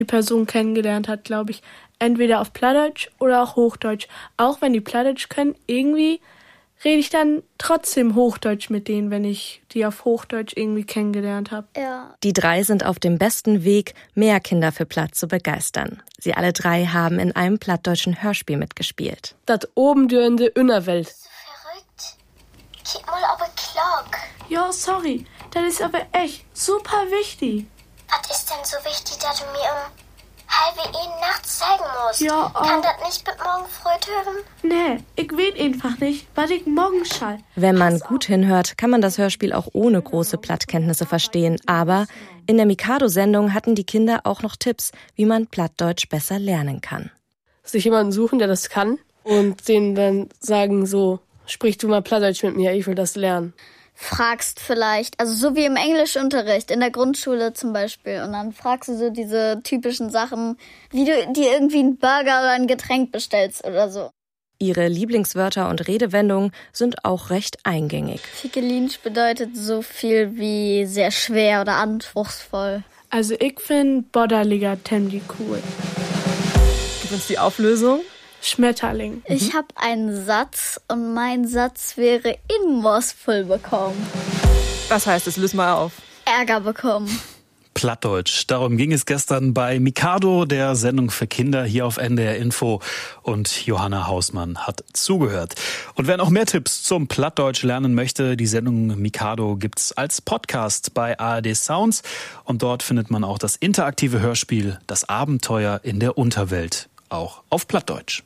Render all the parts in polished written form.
die Person kennengelernt hat, glaube ich. Entweder auf Plattdeutsch oder auch Hochdeutsch. Auch wenn die Plattdeutsch können, irgendwie rede ich dann trotzdem Hochdeutsch mit denen, wenn ich die auf Hochdeutsch irgendwie kennengelernt habe. Ja. Die 3 sind auf dem besten Weg, mehr Kinder für Platt zu begeistern. Sie alle 3 haben in einem plattdeutschen Hörspiel mitgespielt. Das oben in der Innerwelt. Verrückt. Guck mal, aber Clark. Ja, sorry. Das ist aber echt super wichtig. Was ist denn so wichtig, dass du mir um 1:30 nachts zeigen musst? Ja, Kann das nicht bis morgen früh hören? Nee, ich weiß einfach nicht, was ich morgen schall. Wenn man gut hinhört, kann man das Hörspiel auch ohne große Plattkenntnisse verstehen. Aber in der Mikado-Sendung hatten die Kinder auch noch Tipps, wie man Plattdeutsch besser lernen kann. Sich jemanden suchen, der das kann und denen dann sagen so, sprich du mal Plattdeutsch mit mir, ich will das lernen. Fragst vielleicht, also so wie im Englischunterricht, in der Grundschule zum Beispiel. Und dann fragst du so diese typischen Sachen, wie du dir irgendwie einen Burger oder ein Getränk bestellst oder so. Ihre Lieblingswörter und Redewendungen sind auch recht eingängig. Fickelinsch bedeutet so viel wie sehr schwer oder anspruchsvoll. Also ich finde Bodderliger Temdi cool. Gib uns die Auflösung. Schmetterling. Ich habe einen Satz und mein Satz wäre Inmospel bekommen. Was heißt es? Löse mal auf. Ärger bekommen. Plattdeutsch. Darum ging es gestern bei Mikado, der Sendung für Kinder hier auf NDR Info. Und Johanna Hausmann hat zugehört. Und wer noch mehr Tipps zum Plattdeutsch lernen möchte, die Sendung Mikado gibt's als Podcast bei ARD Sounds. Und dort findet man auch das interaktive Hörspiel Das Abenteuer in der Unterwelt. Auch auf Plattdeutsch.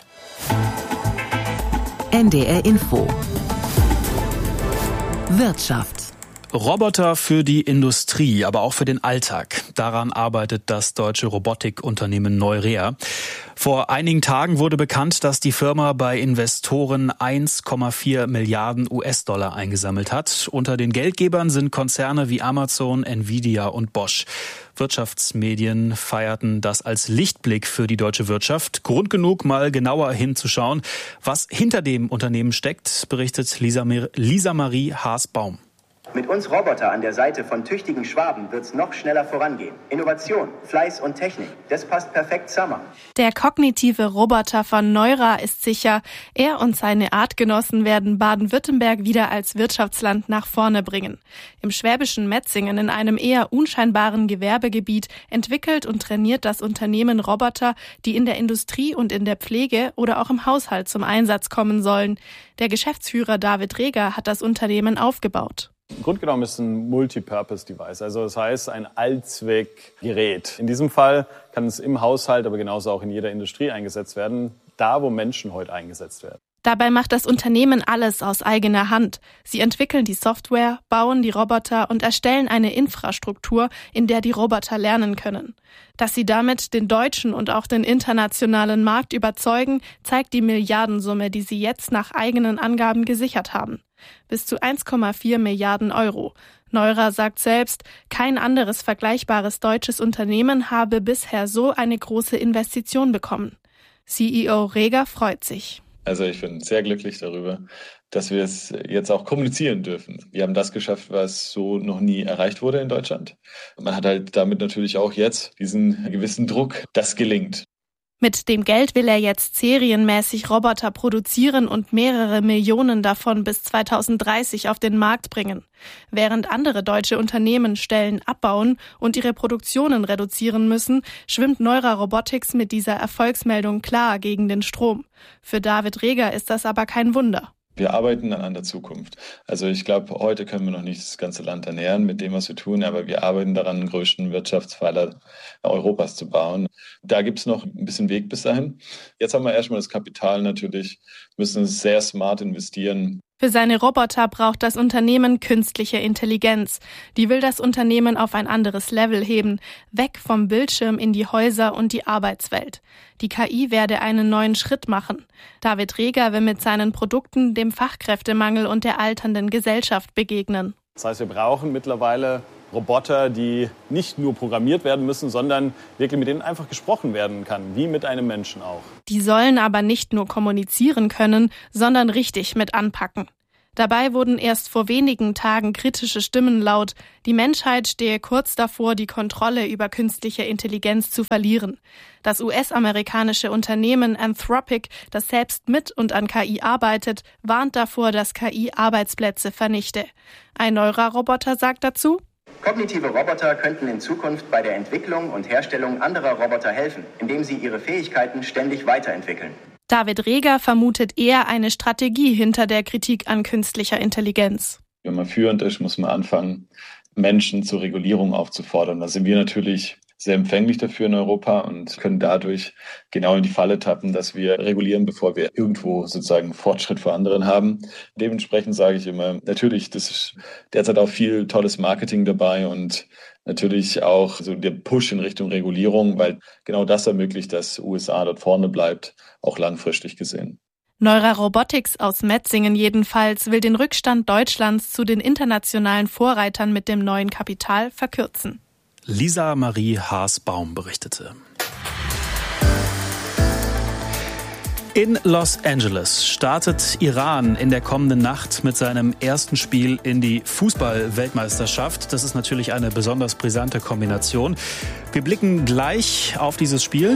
NDR Info. Wirtschaft. Roboter für die Industrie, aber auch für den Alltag. Daran arbeitet das deutsche Robotikunternehmen Neurea. Vor einigen Tagen wurde bekannt, dass die Firma bei Investoren 1,4 Milliarden US-Dollar eingesammelt hat. Unter den Geldgebern sind Konzerne wie Amazon, Nvidia und Bosch. Wirtschaftsmedien feierten das als Lichtblick für die deutsche Wirtschaft. Grund genug, mal genauer hinzuschauen. Was hinter dem Unternehmen steckt, berichtet Lisa Marie Haas-Baum. Mit uns Roboter an der Seite von tüchtigen Schwaben wird's noch schneller vorangehen. Innovation, Fleiß und Technik, das passt perfekt zusammen. Der kognitive Roboter von Neura ist sicher, er und seine Artgenossen werden Baden-Württemberg wieder als Wirtschaftsland nach vorne bringen. Im schwäbischen Metzingen, in einem eher unscheinbaren Gewerbegebiet, entwickelt und trainiert das Unternehmen Roboter, die in der Industrie und in der Pflege oder auch im Haushalt zum Einsatz kommen sollen. Der Geschäftsführer David Reger hat das Unternehmen aufgebaut. Im Grunde genommen ist es ein Multipurpose-Device, also das heißt ein Allzweckgerät. In diesem Fall kann es im Haushalt, aber genauso auch in jeder Industrie eingesetzt werden, da wo Menschen heute eingesetzt werden. Dabei macht das Unternehmen alles aus eigener Hand. Sie entwickeln die Software, bauen die Roboter und erstellen eine Infrastruktur, in der die Roboter lernen können. Dass sie damit den deutschen und auch den internationalen Markt überzeugen, zeigt die Milliardensumme, die sie jetzt nach eigenen Angaben gesichert haben. Bis zu 1,4 Milliarden Euro. Neura sagt selbst, kein anderes vergleichbares deutsches Unternehmen habe bisher so eine große Investition bekommen. CEO Reger freut sich. Also ich bin sehr glücklich darüber, dass wir es jetzt auch kommunizieren dürfen. Wir haben das geschafft, was so noch nie erreicht wurde in Deutschland. Man hat halt damit natürlich auch jetzt diesen gewissen Druck, das gelingt. Mit dem Geld will er jetzt serienmäßig Roboter produzieren und mehrere Millionen davon bis 2030 auf den Markt bringen. Während andere deutsche Unternehmen Stellen abbauen und ihre Produktionen reduzieren müssen, schwimmt Neura Robotics mit dieser Erfolgsmeldung klar gegen den Strom. Für David Reger ist das aber kein Wunder. Wir arbeiten an der Zukunft. Also ich glaube, heute können wir noch nicht das ganze Land ernähren mit dem, was wir tun, aber wir arbeiten daran, den größten Wirtschaftspfeiler Europas zu bauen. Da gibt es noch ein bisschen Weg bis dahin. Jetzt haben wir erstmal das Kapital natürlich, müssen sehr smart investieren. Für seine Roboter braucht das Unternehmen künstliche Intelligenz. Die will das Unternehmen auf ein anderes Level heben, weg vom Bildschirm in die Häuser und die Arbeitswelt. Die KI werde einen neuen Schritt machen. David Reger will mit seinen Produkten dem Fachkräftemangel und der alternden Gesellschaft begegnen. Das heißt, wir brauchen mittlerweile Roboter, die nicht nur programmiert werden müssen, sondern wirklich mit denen einfach gesprochen werden kann, wie mit einem Menschen auch. Die sollen aber nicht nur kommunizieren können, sondern richtig mit anpacken. Dabei wurden erst vor wenigen Tagen kritische Stimmen laut, die Menschheit stehe kurz davor, die Kontrolle über künstliche Intelligenz zu verlieren. Das US-amerikanische Unternehmen Anthropic, das selbst mit und an KI arbeitet, warnt davor, dass KI Arbeitsplätze vernichte. Ein Neura-Roboter sagt dazu: Kognitive Roboter könnten in Zukunft bei der Entwicklung und Herstellung anderer Roboter helfen, indem sie ihre Fähigkeiten ständig weiterentwickeln. David Reger vermutet eher eine Strategie hinter der Kritik an künstlicher Intelligenz. Wenn man führend ist, muss man anfangen, Menschen zur Regulierung aufzufordern. Da sind wir natürlich sehr empfänglich dafür in Europa und können dadurch genau in die Falle tappen, dass wir regulieren, bevor wir irgendwo sozusagen Fortschritt vor anderen haben. Dementsprechend sage ich immer, natürlich, das ist derzeit auch viel tolles Marketing dabei und natürlich auch so der Push in Richtung Regulierung, weil genau das ermöglicht, dass USA dort vorne bleibt, auch langfristig gesehen. Neura Robotics aus Metzingen jedenfalls will den Rückstand Deutschlands zu den internationalen Vorreitern mit dem neuen Kapital verkürzen. Lisa Marie Haas-Baum berichtete. In Los Angeles startet Iran in der kommenden Nacht mit seinem ersten Spiel in die Fußball-Weltmeisterschaft. Das ist natürlich eine besonders brisante Kombination. Wir blicken gleich auf dieses Spiel.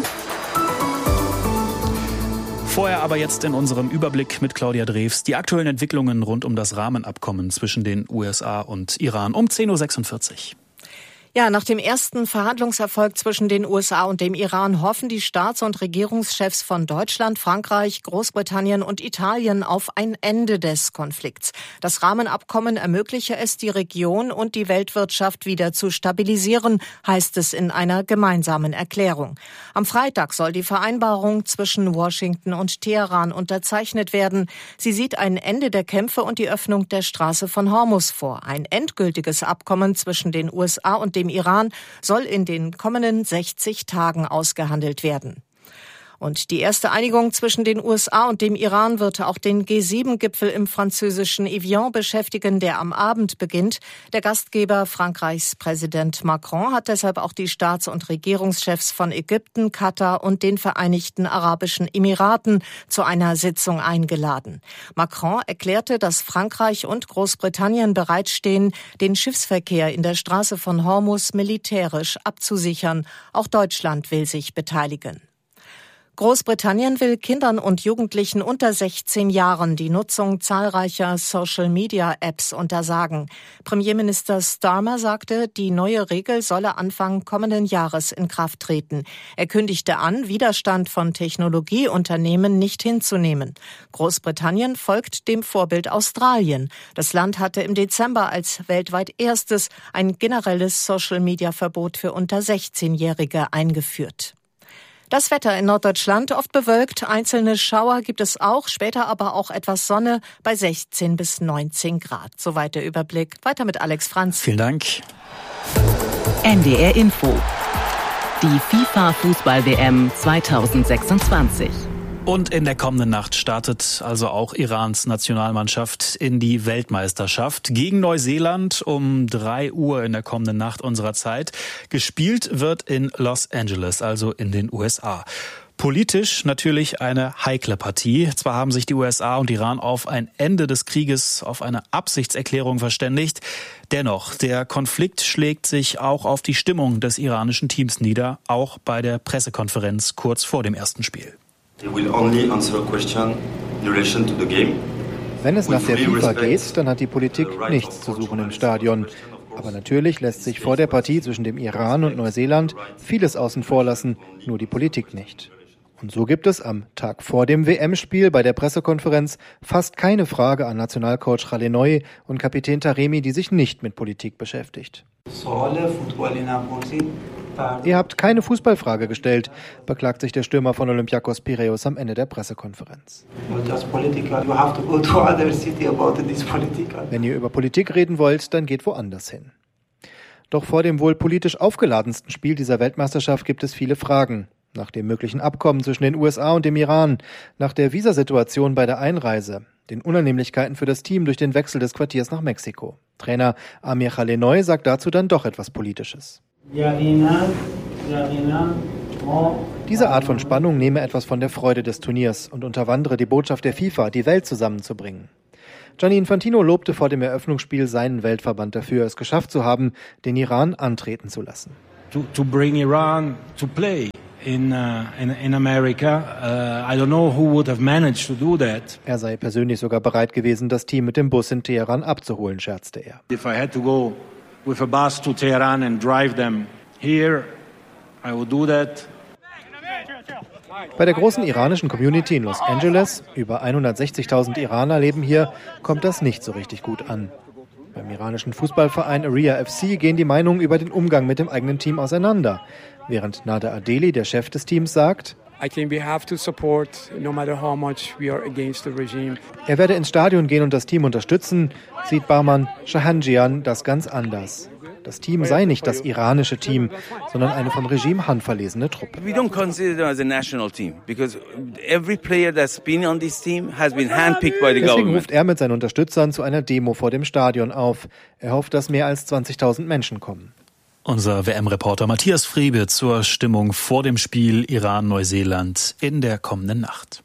Vorher aber jetzt in unserem Überblick mit Claudia Drews die aktuellen Entwicklungen rund um das Rahmenabkommen zwischen den USA und Iran um 10.46 Uhr. Ja, nach dem ersten Verhandlungserfolg zwischen den USA und dem Iran hoffen die Staats- und Regierungschefs von Deutschland, Frankreich, Großbritannien und Italien auf ein Ende des Konflikts. Das Rahmenabkommen ermögliche es, die Region und die Weltwirtschaft wieder zu stabilisieren, heißt es in einer gemeinsamen Erklärung. Am Freitag soll die Vereinbarung zwischen Washington und Teheran unterzeichnet werden. Sie sieht ein Ende der Kämpfe und die Öffnung der Straße von Hormuz vor. Ein endgültiges Abkommen zwischen den USA und dem Iran soll in den kommenden 60 Tagen ausgehandelt werden. Und die erste Einigung zwischen den USA und dem Iran wird auch den G7-Gipfel im französischen Evian beschäftigen, der am Abend beginnt. Der Gastgeber, Frankreichs Präsident Macron, hat deshalb auch die Staats- und Regierungschefs von Ägypten, Katar und den Vereinigten Arabischen Emiraten zu einer Sitzung eingeladen. Macron erklärte, dass Frankreich und Großbritannien bereitstehen, den Schiffsverkehr in der Straße von Hormuz militärisch abzusichern. Auch Deutschland will sich beteiligen. Großbritannien will Kindern und Jugendlichen unter 16 Jahren die Nutzung zahlreicher Social-Media-Apps untersagen. Premierminister Starmer sagte, die neue Regel solle Anfang kommenden Jahres in Kraft treten. Er kündigte an, Widerstand von Technologieunternehmen nicht hinzunehmen. Großbritannien folgt dem Vorbild Australien. Das Land hatte im Dezember als weltweit erstes ein generelles Social-Media-Verbot für unter 16-Jährige eingeführt. Das Wetter in Norddeutschland oft bewölkt, einzelne Schauer gibt es auch, später aber auch etwas Sonne bei 16 bis 19 Grad. Soweit der Überblick. Weiter mit Alex Franz. Vielen Dank. NDR Info. Die FIFA-Fußball-WM 2026. Und in der kommenden Nacht startet also auch Irans Nationalmannschaft in die Weltmeisterschaft gegen Neuseeland um 3 Uhr in der kommenden Nacht unserer Zeit. Gespielt wird in Los Angeles, also in den USA. Politisch natürlich eine heikle Partie. Zwar haben sich die USA und Iran auf ein Ende des Krieges, auf eine Absichtserklärung verständigt. Dennoch, der Konflikt schlägt sich auch auf die Stimmung des iranischen Teams nieder, auch bei der Pressekonferenz kurz vor dem ersten Spiel. Wenn es nach der FIFA geht, dann hat die Politik nichts zu suchen im Stadion. Aber natürlich lässt sich vor der Partie zwischen dem Iran und Neuseeland vieles außen vor lassen, nur die Politik nicht. Und so gibt es am Tag vor dem WM-Spiel bei der Pressekonferenz fast keine Frage an Nationalcoach Khalenoy und Kapitän Taremi, die sich nicht mit Politik beschäftigt. Ihr habt keine Fußballfrage gestellt, beklagt sich der Stürmer von Olympiakos Piräus am Ende der Pressekonferenz. Wenn ihr über Politik reden wollt, dann geht woanders hin. Doch vor dem wohl politisch aufgeladensten Spiel dieser Weltmeisterschaft gibt es viele Fragen. Nach dem möglichen Abkommen zwischen den USA und dem Iran, nach der Visasituation bei der Einreise, den Unannehmlichkeiten für das Team durch den Wechsel des Quartiers nach Mexiko. Trainer Amir Khalenoy sagt dazu dann doch etwas Politisches. Diese Art von Spannung nehme etwas von der Freude des Turniers und unterwandere die Botschaft der FIFA, die Welt zusammenzubringen. Gianni Infantino lobte vor dem Eröffnungsspiel seinen Weltverband dafür, es geschafft zu haben, den Iran antreten zu lassen. To bring Iran to play in America, I don't know who would have managed to do that. Er sei persönlich sogar bereit gewesen, das Team mit dem Bus in Teheran abzuholen, scherzte er. If I had to go with a bus to Tehran and drive them here, I would do that. Bei der großen iranischen Community in Los Angeles, über 160.000 Iraner leben hier, kommt das nicht so richtig gut an. Beim iranischen Fußballverein Aria FC gehen die Meinungen über den Umgang mit dem eigenen Team auseinander. Während Nader Adeli, der Chef des Teams, sagt, I think we have to support, no matter how much we are against the regime. Er werde ins Stadion gehen und das Team unterstützen, sieht Barman Shahanjian das ganz anders. Das Team sei nicht das iranische Team, sondern eine vom Regime handverlesene Truppe. We don't consider them as a national team because every player that's been on this team has been handpicked by the government. Deswegen ruft er mit seinen Unterstützern zu einer Demo vor dem Stadion auf. Er hofft, dass mehr als 20.000 Menschen kommen. Unser WM-Reporter Matthias Friebe zur Stimmung vor dem Spiel Iran-Neuseeland in der kommenden Nacht.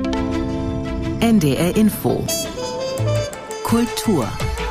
NDR Info. Kultur.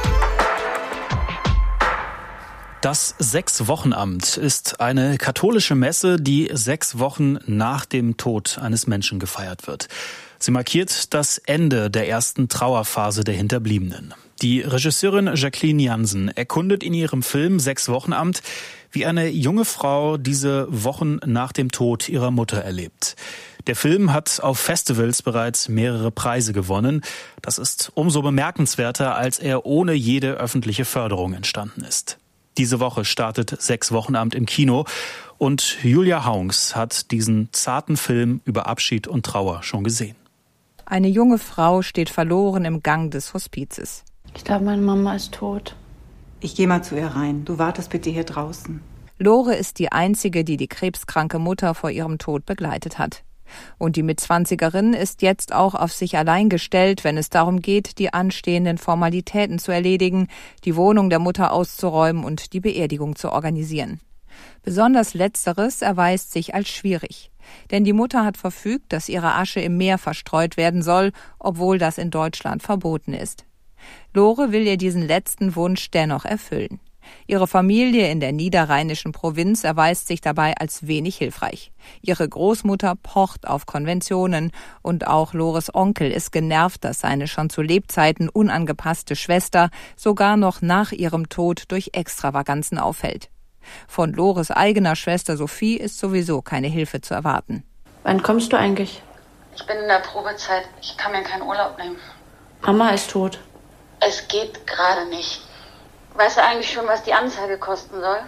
Das Sechs-Wochen-Amt ist eine katholische Messe, die 6 Wochen nach dem Tod eines Menschen gefeiert wird. Sie markiert das Ende der ersten Trauerphase der Hinterbliebenen. Die Regisseurin Jacqueline Jansen erkundet in ihrem Film Sechs-Wochen-Amt, wie eine junge Frau diese Wochen nach dem Tod ihrer Mutter erlebt. Der Film hat auf Festivals bereits mehrere Preise gewonnen. Das ist umso bemerkenswerter, als er ohne jede öffentliche Förderung entstanden ist. Diese Woche startet Sechs-Wochen-Amt im Kino und Julia Haunks hat diesen zarten Film über Abschied und Trauer schon gesehen. Eine junge Frau steht verloren im Gang des Hospizes. Ich glaube, meine Mama ist tot. Ich gehe mal zu ihr rein. Du wartest bitte hier draußen. Lore ist die einzige, die die krebskranke Mutter vor ihrem Tod begleitet hat. Und die Mitzwanzigerin ist jetzt auch auf sich allein gestellt, wenn es darum geht, die anstehenden Formalitäten zu erledigen, die Wohnung der Mutter auszuräumen und die Beerdigung zu organisieren. Besonders Letzteres erweist sich als schwierig. Denn die Mutter hat verfügt, dass ihre Asche im Meer verstreut werden soll, obwohl das in Deutschland verboten ist. Lore will ihr diesen letzten Wunsch dennoch erfüllen. Ihre Familie in der niederrheinischen Provinz erweist sich dabei als wenig hilfreich. Ihre Großmutter pocht auf Konventionen und auch Lores Onkel ist genervt, dass seine schon zu Lebzeiten unangepasste Schwester sogar noch nach ihrem Tod durch Extravaganzen auffällt. Von Lores eigener Schwester Sophie ist sowieso keine Hilfe zu erwarten. Wann kommst du eigentlich? Ich bin in der Probezeit. Ich kann mir keinen Urlaub nehmen. Mama ist tot. Es geht gerade nicht. Weißt du eigentlich schon, was die Anzeige kosten soll?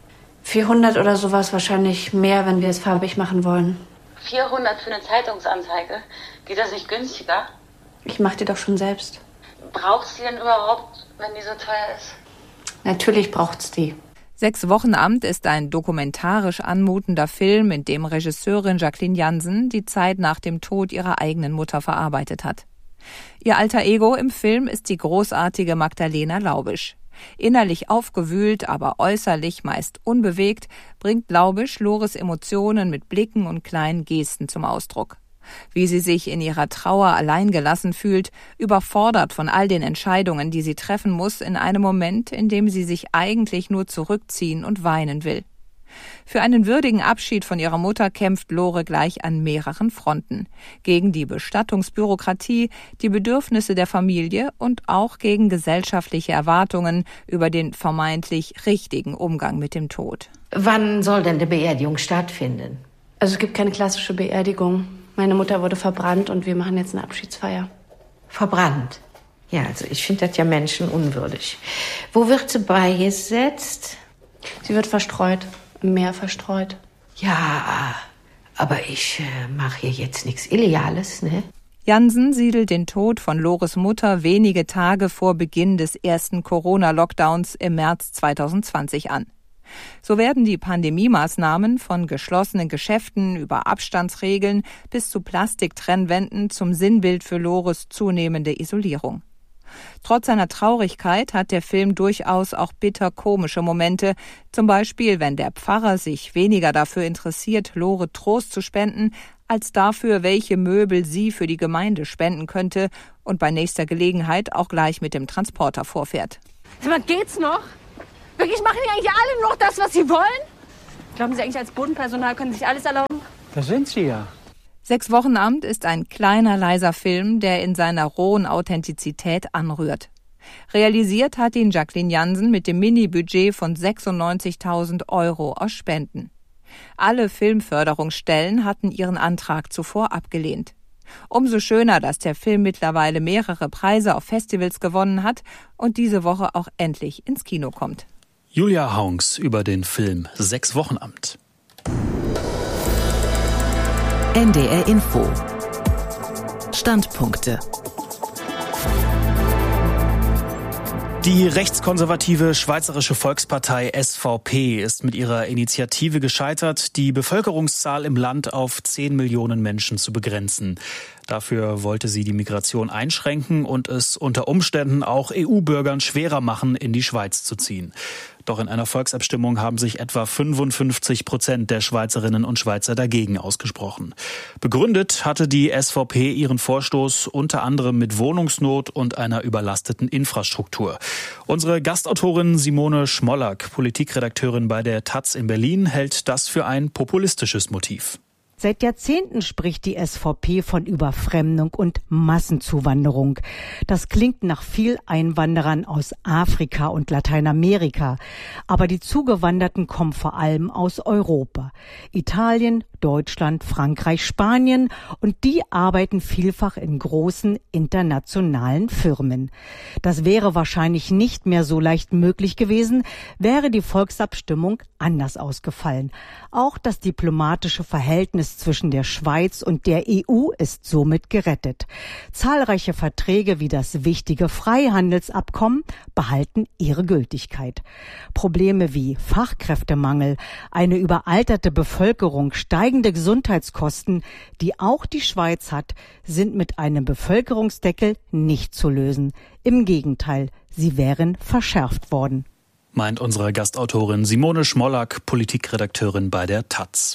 400 oder sowas, wahrscheinlich mehr, wenn wir es farbig machen wollen. 400 für eine Zeitungsanzeige? Geht das nicht günstiger? Ich mach die doch schon selbst. Brauchst du die denn überhaupt, wenn die so teuer ist? Natürlich braucht's die. Sechs-Wochen-Amt ist ein dokumentarisch anmutender Film, in dem Regisseurin Jacqueline Jansen die Zeit nach dem Tod ihrer eigenen Mutter verarbeitet hat. Ihr alter Ego im Film ist die großartige Magdalena Laubisch. Innerlich aufgewühlt, aber äußerlich meist unbewegt, bringt Laubisch Lores Emotionen mit Blicken und kleinen Gesten zum Ausdruck. Wie sie sich in ihrer Trauer alleingelassen fühlt, überfordert von all den Entscheidungen, die sie treffen muss, in einem Moment, in dem sie sich eigentlich nur zurückziehen und weinen will. Für einen würdigen Abschied von ihrer Mutter kämpft Lore gleich an mehreren Fronten. Gegen die Bestattungsbürokratie, die Bedürfnisse der Familie und auch gegen gesellschaftliche Erwartungen über den vermeintlich richtigen Umgang mit dem Tod. Wann soll denn die Beerdigung stattfinden? Also es gibt keine klassische Beerdigung. Meine Mutter wurde verbrannt und wir machen jetzt eine Abschiedsfeier. Verbrannt? Ja, also ich finde das ja menschenunwürdig. Wo wird sie beigesetzt? Sie wird verstreut. Im Meer verstreut. Ja, aber ich mache hier jetzt nichts Illegales, ne? Jansen siedelt den Tod von Lores Mutter wenige Tage vor Beginn des ersten Corona-Lockdowns im März 2020 an. So werden die Pandemiemaßnahmen von geschlossenen Geschäften über Abstandsregeln bis zu Plastiktrennwänden zum Sinnbild für Lores zunehmende Isolierung. Trotz seiner Traurigkeit hat der Film durchaus auch bitter komische Momente, zum Beispiel wenn der Pfarrer sich weniger dafür interessiert, Lore Trost zu spenden, als dafür, welche Möbel sie für die Gemeinde spenden könnte und bei nächster Gelegenheit auch gleich mit dem Transporter vorfährt. Was geht's noch? Wirklich, machen die eigentlich alle noch das, was sie wollen? Glauben Sie eigentlich, als Bodenpersonal können Sie sich alles erlauben? Da sind Sie ja. 6 Wochenamt ist ein kleiner, leiser Film, der in seiner rohen Authentizität anrührt. Realisiert hat ihn Jacqueline Jansen mit dem Mini-Budget von 96.000 € aus Spenden. Alle Filmförderungsstellen hatten ihren Antrag zuvor abgelehnt. Umso schöner, dass der Film mittlerweile mehrere Preise auf Festivals gewonnen hat und diese Woche auch endlich ins Kino kommt. Julia Haunks über den Film 6 Wochenamt. NDR Info. Standpunkte. Die rechtskonservative Schweizerische Volkspartei SVP ist mit ihrer Initiative gescheitert, die Bevölkerungszahl im Land auf 10 Millionen Menschen zu begrenzen. Dafür wollte sie die Migration einschränken und es unter Umständen auch EU-Bürgern schwerer machen, in die Schweiz zu ziehen. Doch in einer Volksabstimmung haben sich etwa 55% der Schweizerinnen und Schweizer dagegen ausgesprochen. Begründet hatte die SVP ihren Vorstoß unter anderem mit Wohnungsnot und einer überlasteten Infrastruktur. Unsere Gastautorin Simone Schmollack, Politikredakteurin bei der taz in Berlin, hält das für ein populistisches Motiv. Seit Jahrzehnten spricht die SVP von Überfremdung und Massenzuwanderung. Das klingt nach viel Einwanderern aus Afrika und Lateinamerika. Aber die Zugewanderten kommen vor allem aus Europa. Italien, Deutschland, Frankreich, Spanien. Und die arbeiten vielfach in großen internationalen Firmen. Das wäre wahrscheinlich nicht mehr so leicht möglich gewesen, wäre die Volksabstimmung anders ausgefallen. Auch das diplomatische Verhältnis zwischen der Schweiz und der EU ist somit gerettet. Zahlreiche Verträge wie das wichtige Freihandelsabkommen behalten ihre Gültigkeit. Probleme wie Fachkräftemangel, eine überalterte Bevölkerung, steigende Gesundheitskosten, die auch die Schweiz hat, sind mit einem Bevölkerungsdeckel nicht zu lösen. Im Gegenteil, sie wären verschärft worden. Meint unsere Gastautorin Simone Schmollack, Politikredakteurin bei der taz.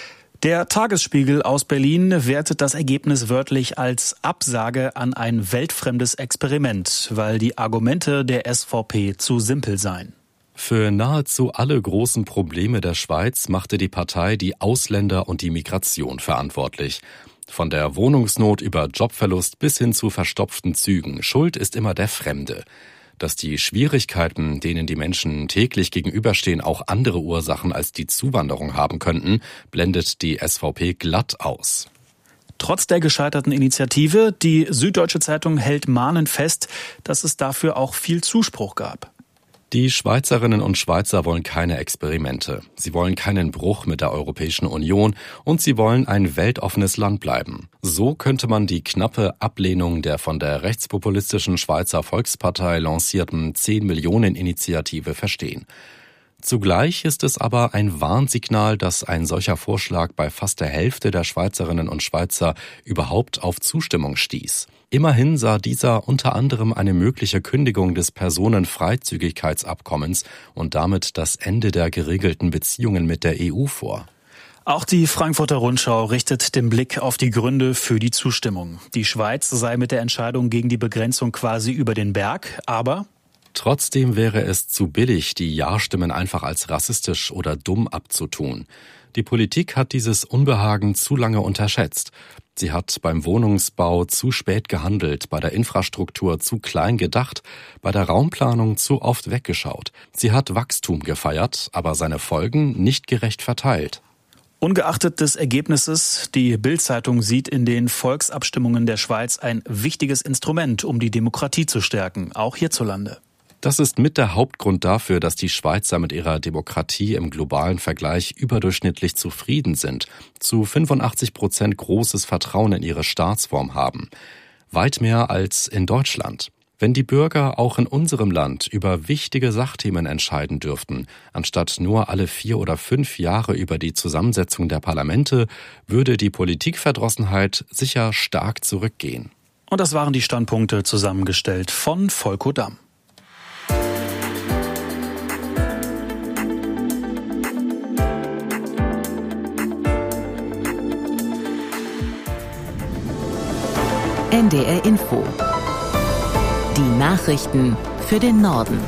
Der Tagesspiegel aus Berlin wertet das Ergebnis wörtlich als Absage an ein weltfremdes Experiment, weil die Argumente der SVP zu simpel seien. Für nahezu alle großen Probleme der Schweiz machte die Partei die Ausländer und die Migration verantwortlich. Von der Wohnungsnot über Jobverlust bis hin zu verstopften Zügen. Schuld ist immer der Fremde. Dass die Schwierigkeiten, denen die Menschen täglich gegenüberstehen, auch andere Ursachen als die Zuwanderung haben könnten, blendet die SVP glatt aus. Trotz der gescheiterten Initiative, die Süddeutsche Zeitung hält mahnend fest, dass es dafür auch viel Zuspruch gab. Die Schweizerinnen und Schweizer wollen keine Experimente. Sie wollen keinen Bruch mit der Europäischen Union und sie wollen ein weltoffenes Land bleiben. So könnte man die knappe Ablehnung der von der rechtspopulistischen Schweizer Volkspartei lancierten 10-Millionen-Initiative verstehen. Zugleich ist es aber ein Warnsignal, dass ein solcher Vorschlag bei fast der Hälfte der Schweizerinnen und Schweizer überhaupt auf Zustimmung stieß. Immerhin sah dieser unter anderem eine mögliche Kündigung des Personenfreizügigkeitsabkommens und damit das Ende der geregelten Beziehungen mit der EU vor. Auch die Frankfurter Rundschau richtet den Blick auf die Gründe für die Zustimmung. Die Schweiz sei mit der Entscheidung gegen die Begrenzung quasi über den Berg, aber trotzdem wäre es zu billig, die Ja-Stimmen einfach als rassistisch oder dumm abzutun. Die Politik hat dieses Unbehagen zu lange unterschätzt. Sie hat beim Wohnungsbau zu spät gehandelt, bei der Infrastruktur zu klein gedacht, bei der Raumplanung zu oft weggeschaut. Sie hat Wachstum gefeiert, aber seine Folgen nicht gerecht verteilt. Ungeachtet des Ergebnisses, die Bild-Zeitung sieht in den Volksabstimmungen der Schweiz ein wichtiges Instrument, um die Demokratie zu stärken, auch hierzulande. Das ist mit der Hauptgrund dafür, dass die Schweizer mit ihrer Demokratie im globalen Vergleich überdurchschnittlich zufrieden sind, zu 85% großes Vertrauen in ihre Staatsform haben. Weit mehr als in Deutschland. Wenn die Bürger auch in unserem Land über wichtige Sachthemen entscheiden dürften, anstatt nur alle 4 oder 5 Jahre über die Zusammensetzung der Parlamente, würde die Politikverdrossenheit sicher stark zurückgehen. Und das waren die Standpunkte, zusammengestellt von Volko Damm. NDR Info. Die Nachrichten für den Norden.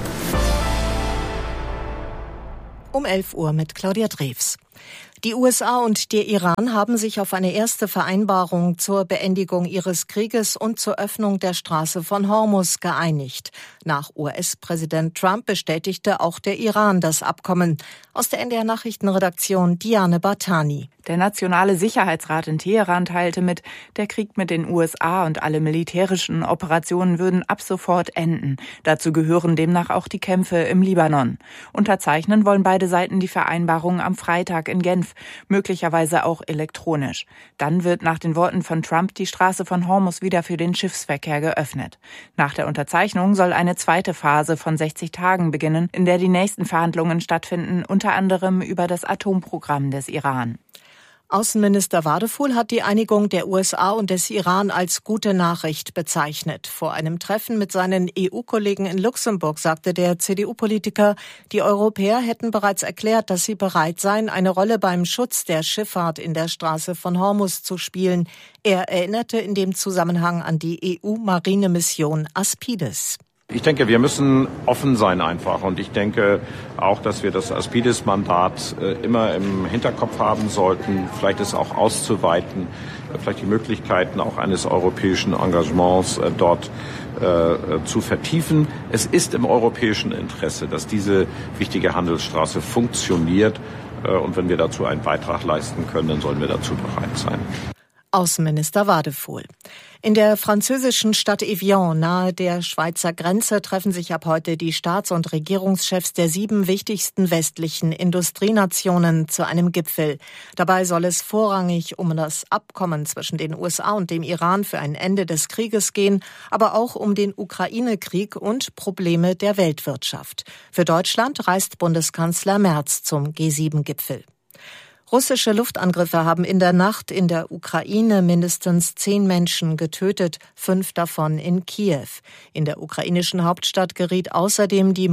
Um 11 Uhr mit Claudia Drews. Die USA und der Iran haben sich auf eine erste Vereinbarung zur Beendigung ihres Krieges und zur Öffnung der Straße von Hormuz geeinigt. Nach US-Präsident Trump bestätigte auch der Iran das Abkommen. Aus der NDR Nachrichtenredaktion Diane Bartani. Der Nationale Sicherheitsrat in Teheran teilte mit, der Krieg mit den USA und alle militärischen Operationen würden ab sofort enden. Dazu gehören demnach auch die Kämpfe im Libanon. Unterzeichnen wollen beide Seiten die Vereinbarung am Freitag in Genf, möglicherweise auch elektronisch. Dann wird nach den Worten von Trump die Straße von Hormuz wieder für den Schiffsverkehr geöffnet. Nach der Unterzeichnung soll eine zweite Phase von 60 Tagen beginnen, in der die nächsten Verhandlungen stattfinden, unter anderem über das Atomprogramm des Iran. Außenminister Wadefuhl hat die Einigung der USA und des Iran als gute Nachricht bezeichnet. Vor einem Treffen mit seinen EU-Kollegen in Luxemburg sagte der CDU-Politiker, die Europäer hätten bereits erklärt, dass sie bereit seien, eine Rolle beim Schutz der Schifffahrt in der Straße von Hormuz zu spielen. Er erinnerte in dem Zusammenhang an die EU-Marinemission Aspides. Ich denke, wir müssen offen sein einfach, und ich denke auch, dass wir das Aspides-Mandat immer im Hinterkopf haben sollten, vielleicht es auch auszuweiten, vielleicht die Möglichkeiten auch eines europäischen Engagements dort zu vertiefen. Es ist im europäischen Interesse, dass diese wichtige Handelsstraße funktioniert, und wenn wir dazu einen Beitrag leisten können, dann sollen wir dazu bereit sein. Außenminister Wadefuhl. In der französischen Stadt Evian nahe der Schweizer Grenze treffen sich ab heute die Staats- und Regierungschefs der 7 wichtigsten westlichen Industrienationen zu einem Gipfel. Dabei soll es vorrangig um das Abkommen zwischen den USA und dem Iran für ein Ende des Krieges gehen, aber auch um den Ukraine-Krieg und Probleme der Weltwirtschaft. Für Deutschland reist Bundeskanzler Merz zum G7-Gipfel. Russische Luftangriffe haben in der Nacht in der Ukraine mindestens 10 Menschen getötet, 5 davon in Kiew. In der ukrainischen Hauptstadt geriet außerdem die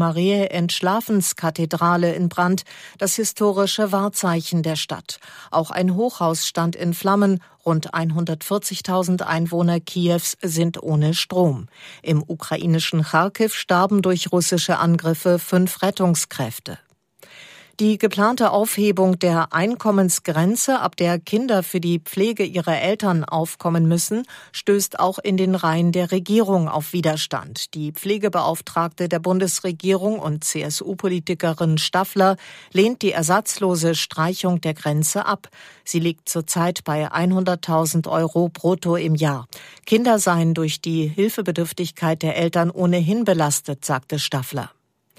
Mariä-Entschlafens-Kathedrale in Brand, das historische Wahrzeichen der Stadt. Auch ein Hochhaus stand in Flammen. Rund 140.000 Einwohner Kiews sind ohne Strom. Im ukrainischen Charkiw starben durch russische Angriffe 5 Rettungskräfte. Die geplante Aufhebung der Einkommensgrenze, ab der Kinder für die Pflege ihrer Eltern aufkommen müssen, stößt auch in den Reihen der Regierung auf Widerstand. Die Pflegebeauftragte der Bundesregierung und CSU-Politikerin Staffler lehnt die ersatzlose Streichung der Grenze ab. Sie liegt zurzeit bei 100.000 € brutto im Jahr. Kinder seien durch die Hilfebedürftigkeit der Eltern ohnehin belastet, sagte Staffler.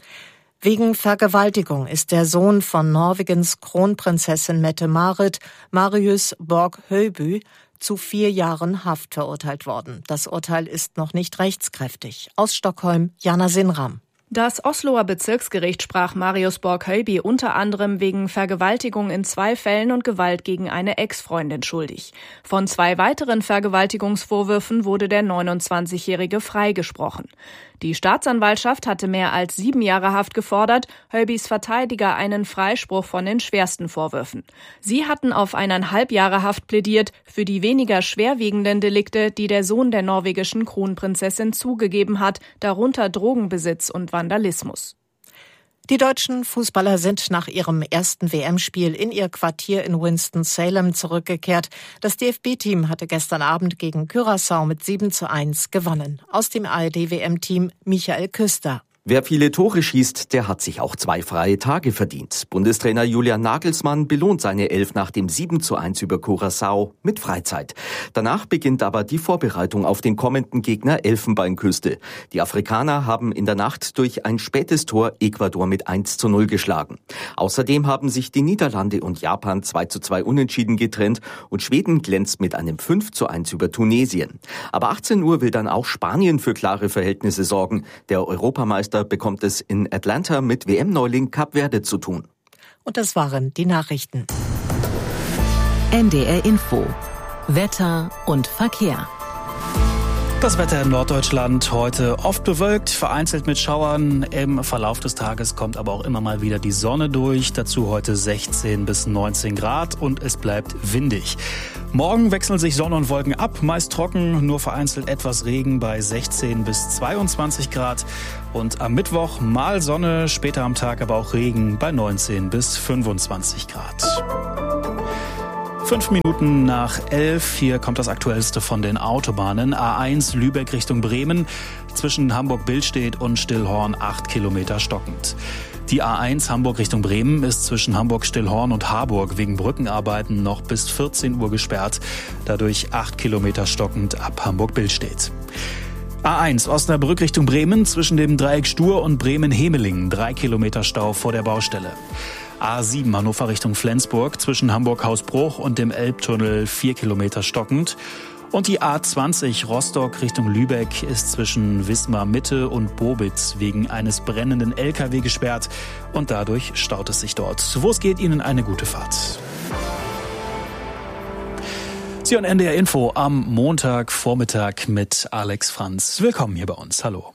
Wegen Vergewaltigung ist der Sohn von Norwegens Kronprinzessin Mette-Marit, Marius Borg-Høiby, zu 4 Jahren Haft verurteilt worden. Das Urteil ist noch nicht rechtskräftig. Aus Stockholm, Jana Sinram. Das Osloer Bezirksgericht sprach Marius Borg-Høiby unter anderem wegen Vergewaltigung in 2 Fällen und Gewalt gegen eine Ex-Freundin schuldig. Von 2 weiteren Vergewaltigungsvorwürfen wurde der 29-Jährige freigesprochen. Die Staatsanwaltschaft hatte mehr als 7 Jahre Haft gefordert, Høibys Verteidiger einen Freispruch von den schwersten Vorwürfen. Sie hatten auf 1,5 Jahre Haft plädiert für die weniger schwerwiegenden Delikte, die der Sohn der norwegischen Kronprinzessin zugegeben hat, darunter Drogenbesitz und Vandalismus. Die deutschen Fußballer sind nach ihrem ersten WM-Spiel in ihr Quartier in Winston-Salem zurückgekehrt. Das DFB-Team hatte gestern Abend gegen Curaçao mit 7:1 gewonnen. Aus dem ARD-WM-Team Michael Küster. Wer viele Tore schießt, der hat sich auch 2 freie Tage verdient. Bundestrainer Julian Nagelsmann belohnt seine 11 nach dem 7:1 über Curaçao mit Freizeit. Danach beginnt aber die Vorbereitung auf den kommenden Gegner Elfenbeinküste. Die Afrikaner haben in der Nacht durch ein spätes Tor Ecuador mit 1:0 geschlagen. Außerdem haben sich die Niederlande und Japan 2:2 unentschieden getrennt und Schweden glänzt mit einem 5:1 über Tunesien. Aber 18 Uhr will dann auch Spanien für klare Verhältnisse sorgen. Der Europameister bekommt es in Atlanta mit WM-Neuling Kap Verde zu tun. Und das waren die Nachrichten. NDR Info. Wetter und Verkehr. Das Wetter in Norddeutschland heute oft bewölkt, vereinzelt mit Schauern. Im Verlauf des Tages kommt aber auch immer mal wieder die Sonne durch. Dazu heute 16 bis 19 Grad und es bleibt windig. Morgen wechseln sich Sonne und Wolken ab, meist trocken, nur vereinzelt etwas Regen bei 16 bis 22 Grad. Und am Mittwoch mal Sonne, später am Tag aber auch Regen bei 19 bis 25 Grad. 5 Minuten nach 11, hier kommt das Aktuellste von den Autobahnen. A1 Lübeck Richtung Bremen, zwischen Hamburg-Billstedt und Stillhorn 8 Kilometer stockend. Die A1 Hamburg Richtung Bremen ist zwischen Hamburg-Stillhorn und Harburg wegen Brückenarbeiten noch bis 14 Uhr gesperrt, dadurch 8 Kilometer stockend ab Hamburg-Billstedt. A1 Osnabrück Richtung Bremen, zwischen dem Dreieck Stur und Bremen-Hemelingen 3 Kilometer Stau vor der Baustelle. A7 Hannover Richtung Flensburg, zwischen Hamburg-Hausbruch und dem Elbtunnel 4 Kilometer stockend. Und die A20 Rostock Richtung Lübeck ist zwischen Wismar Mitte und Bobitz wegen eines brennenden LKW gesperrt. Und dadurch staut es sich dort. Wo es geht, Ihnen eine gute Fahrt. Sie und NDR Info am Montagvormittag mit Alex Franz. Willkommen hier bei uns. Hallo.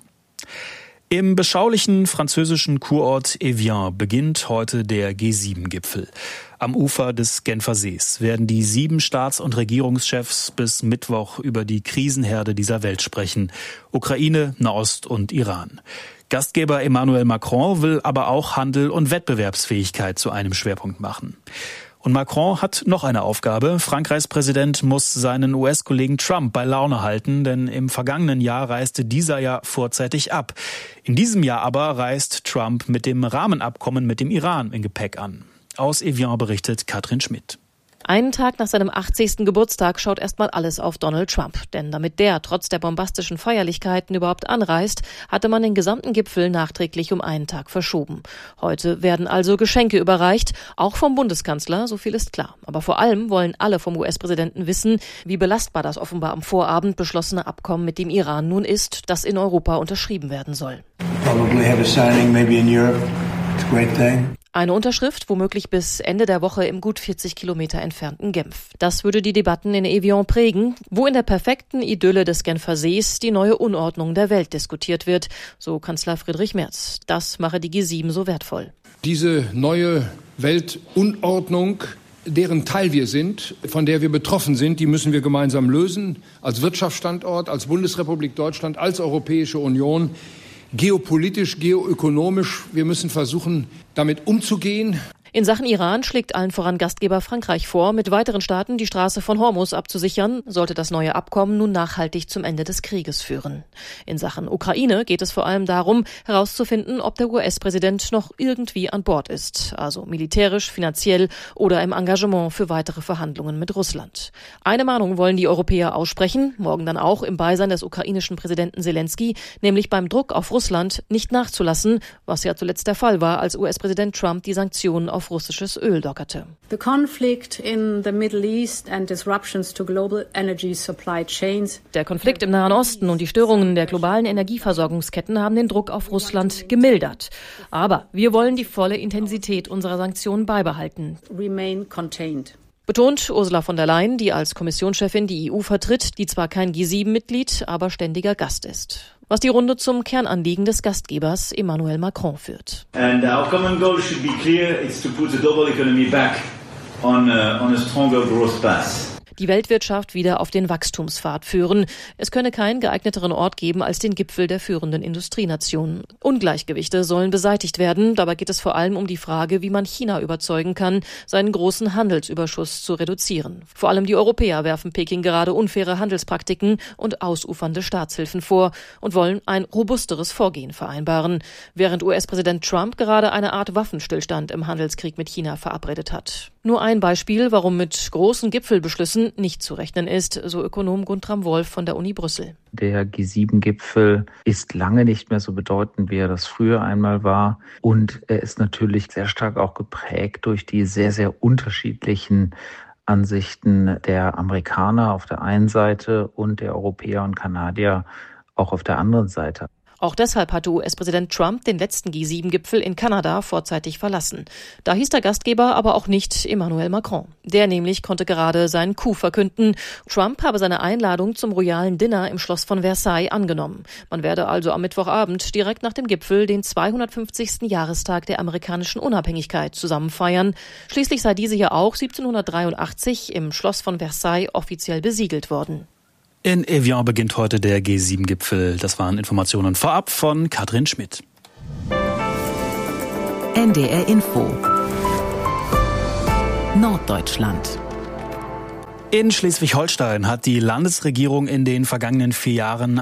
Im beschaulichen französischen Kurort Evian beginnt heute der G7-Gipfel. Am Ufer des Genfer Sees werden die 7 Staats- und Regierungschefs bis Mittwoch über die Krisenherde dieser Welt sprechen. Ukraine, Nahost und Iran. Gastgeber Emmanuel Macron will aber auch Handel und Wettbewerbsfähigkeit zu einem Schwerpunkt machen. Und Macron hat noch eine Aufgabe. Frankreichs Präsident muss seinen US-Kollegen Trump bei Laune halten, denn im vergangenen Jahr reiste dieser ja vorzeitig ab. In diesem Jahr aber reist Trump mit dem Rahmenabkommen mit dem Iran im Gepäck an. Aus Evian berichtet Katrin Schmidt. Einen Tag nach seinem 80. Geburtstag schaut erstmal alles auf Donald Trump. Denn damit der trotz der bombastischen Feierlichkeiten überhaupt anreist, hatte man den gesamten Gipfel nachträglich um einen Tag verschoben. Heute werden also Geschenke überreicht, auch vom Bundeskanzler, so viel ist klar. Aber vor allem wollen alle vom US-Präsidenten wissen, wie belastbar das offenbar am Vorabend beschlossene Abkommen mit dem Iran nun ist, das in Europa unterschrieben werden soll. Probably have a signing maybe in Europe. It's a great thing. Eine Unterschrift womöglich bis Ende der Woche im gut 40 Kilometer entfernten Genf. Das würde die Debatten in Evian prägen, wo in der perfekten Idylle des Genfer Sees die neue Unordnung der Welt diskutiert wird, so Kanzler Friedrich Merz. Das mache die G7 so wertvoll. Diese neue Weltunordnung, deren Teil wir sind, von der wir betroffen sind, die müssen wir gemeinsam lösen, als Wirtschaftsstandort, als Bundesrepublik Deutschland, als Europäische Union. Geopolitisch, geoökonomisch, wir müssen versuchen, damit umzugehen. In Sachen Iran schlägt allen voran Gastgeber Frankreich vor, mit weiteren Staaten die Straße von Hormuz abzusichern, sollte das neue Abkommen nun nachhaltig zum Ende des Krieges führen. In Sachen Ukraine geht es vor allem darum, herauszufinden, ob der US-Präsident noch irgendwie an Bord ist, also militärisch, finanziell oder im Engagement für weitere Verhandlungen mit Russland. Eine Mahnung wollen die Europäer aussprechen, morgen dann auch im Beisein des ukrainischen Präsidenten Selensky, nämlich beim Druck auf Russland nicht nachzulassen, was ja zuletzt der Fall war, als US-Präsident Trump die Sanktionen auf russisches Öl lockerte. The conflict in the Middle East and disruptions to global energy supply chains. Der Konflikt im Nahen Osten und die Störungen der globalen Energieversorgungsketten haben den Druck auf Russland gemildert. Aber wir wollen die volle Intensität unserer Sanktionen beibehalten. Remain contained. Betont Ursula von der Leyen, die als Kommissionschefin die EU vertritt, die zwar kein G7-Mitglied, aber ständiger Gast ist. Was die Runde zum Kernanliegen des Gastgebers Emmanuel Macron führt. And our common goal should be clear, it's to put the global economy back on a stronger growth path. Die Weltwirtschaft wieder auf den Wachstumspfad führen. Es könne keinen geeigneteren Ort geben als den Gipfel der führenden Industrienationen. Ungleichgewichte sollen beseitigt werden. Dabei geht es vor allem um die Frage, wie man China überzeugen kann, seinen großen Handelsüberschuss zu reduzieren. Vor allem die Europäer werfen Peking gerade unfaire Handelspraktiken und ausufernde Staatshilfen vor und wollen ein robusteres Vorgehen vereinbaren, während US-Präsident Trump gerade eine Art Waffenstillstand im Handelskrieg mit China verabredet hat. Nur ein Beispiel, warum mit großen Gipfelbeschlüssen nicht zu rechnen ist, so Ökonom Guntram Wolf von der Uni Brüssel. Der G7-Gipfel ist lange nicht mehr so bedeutend, wie er das früher einmal war. Und er ist natürlich sehr stark auch geprägt durch die sehr, sehr unterschiedlichen Ansichten der Amerikaner auf der einen Seite und der Europäer und Kanadier auch auf der anderen Seite. Auch deshalb hatte US-Präsident Trump den letzten G7-Gipfel in Kanada vorzeitig verlassen. Da hieß der Gastgeber aber auch nicht Emmanuel Macron. Der nämlich konnte gerade seinen Coup verkünden. Trump habe seine Einladung zum royalen Dinner im Schloss von Versailles angenommen. Man werde also am Mittwochabend direkt nach dem Gipfel den 250. Jahrestag der amerikanischen Unabhängigkeit zusammen feiern. Schließlich sei diese ja auch 1783 im Schloss von Versailles offiziell besiegelt worden. In Evian beginnt heute der G7-Gipfel. Das waren Informationen vorab von Katrin Schmidt. NDR Info. Norddeutschland. In Schleswig-Holstein hat die Landesregierung in den vergangenen 4 Jahren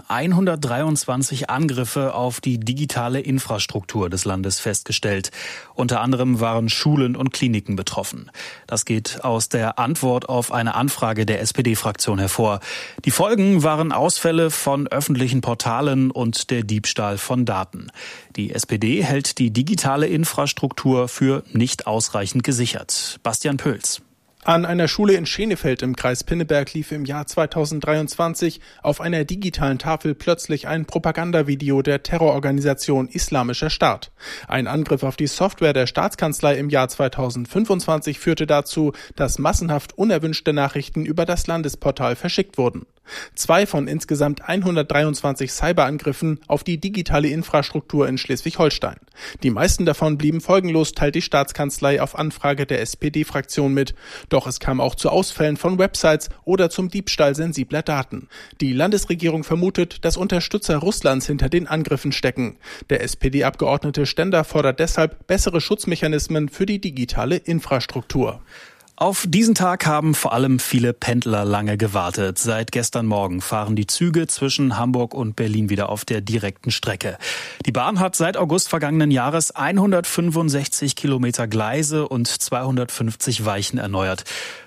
123 Angriffe auf die digitale Infrastruktur des Landes festgestellt. Unter anderem waren Schulen und Kliniken betroffen. Das geht aus der Antwort auf eine Anfrage der SPD-Fraktion hervor. Die Folgen waren Ausfälle von öffentlichen Portalen und der Diebstahl von Daten. Die SPD hält die digitale Infrastruktur für nicht ausreichend gesichert. Bastian Pöls. An einer Schule in Schenefeld im Kreis Pinneberg lief im Jahr 2023 auf einer digitalen Tafel plötzlich ein Propagandavideo der Terrororganisation Islamischer Staat. Ein Angriff auf die Software der Staatskanzlei im Jahr 2025 führte dazu, dass massenhaft unerwünschte Nachrichten über das Landesportal verschickt wurden. 2 von insgesamt 123 Cyberangriffen auf die digitale Infrastruktur in Schleswig-Holstein. Die meisten davon blieben folgenlos, teilt die Staatskanzlei auf Anfrage der SPD-Fraktion mit. Doch es kam auch zu Ausfällen von Websites oder zum Diebstahl sensibler Daten. Die Landesregierung vermutet, dass Unterstützer Russlands hinter den Angriffen stecken. Der SPD-Abgeordnete Stender fordert deshalb bessere Schutzmechanismen für die digitale Infrastruktur. Auf diesen Tag haben vor allem viele Pendler lange gewartet. Seit gestern Morgen fahren die Züge zwischen Hamburg und Berlin wieder auf der direkten Strecke. Die Bahn hat seit August vergangenen Jahres 165 Kilometer Gleise und 250 Weichen erneuert.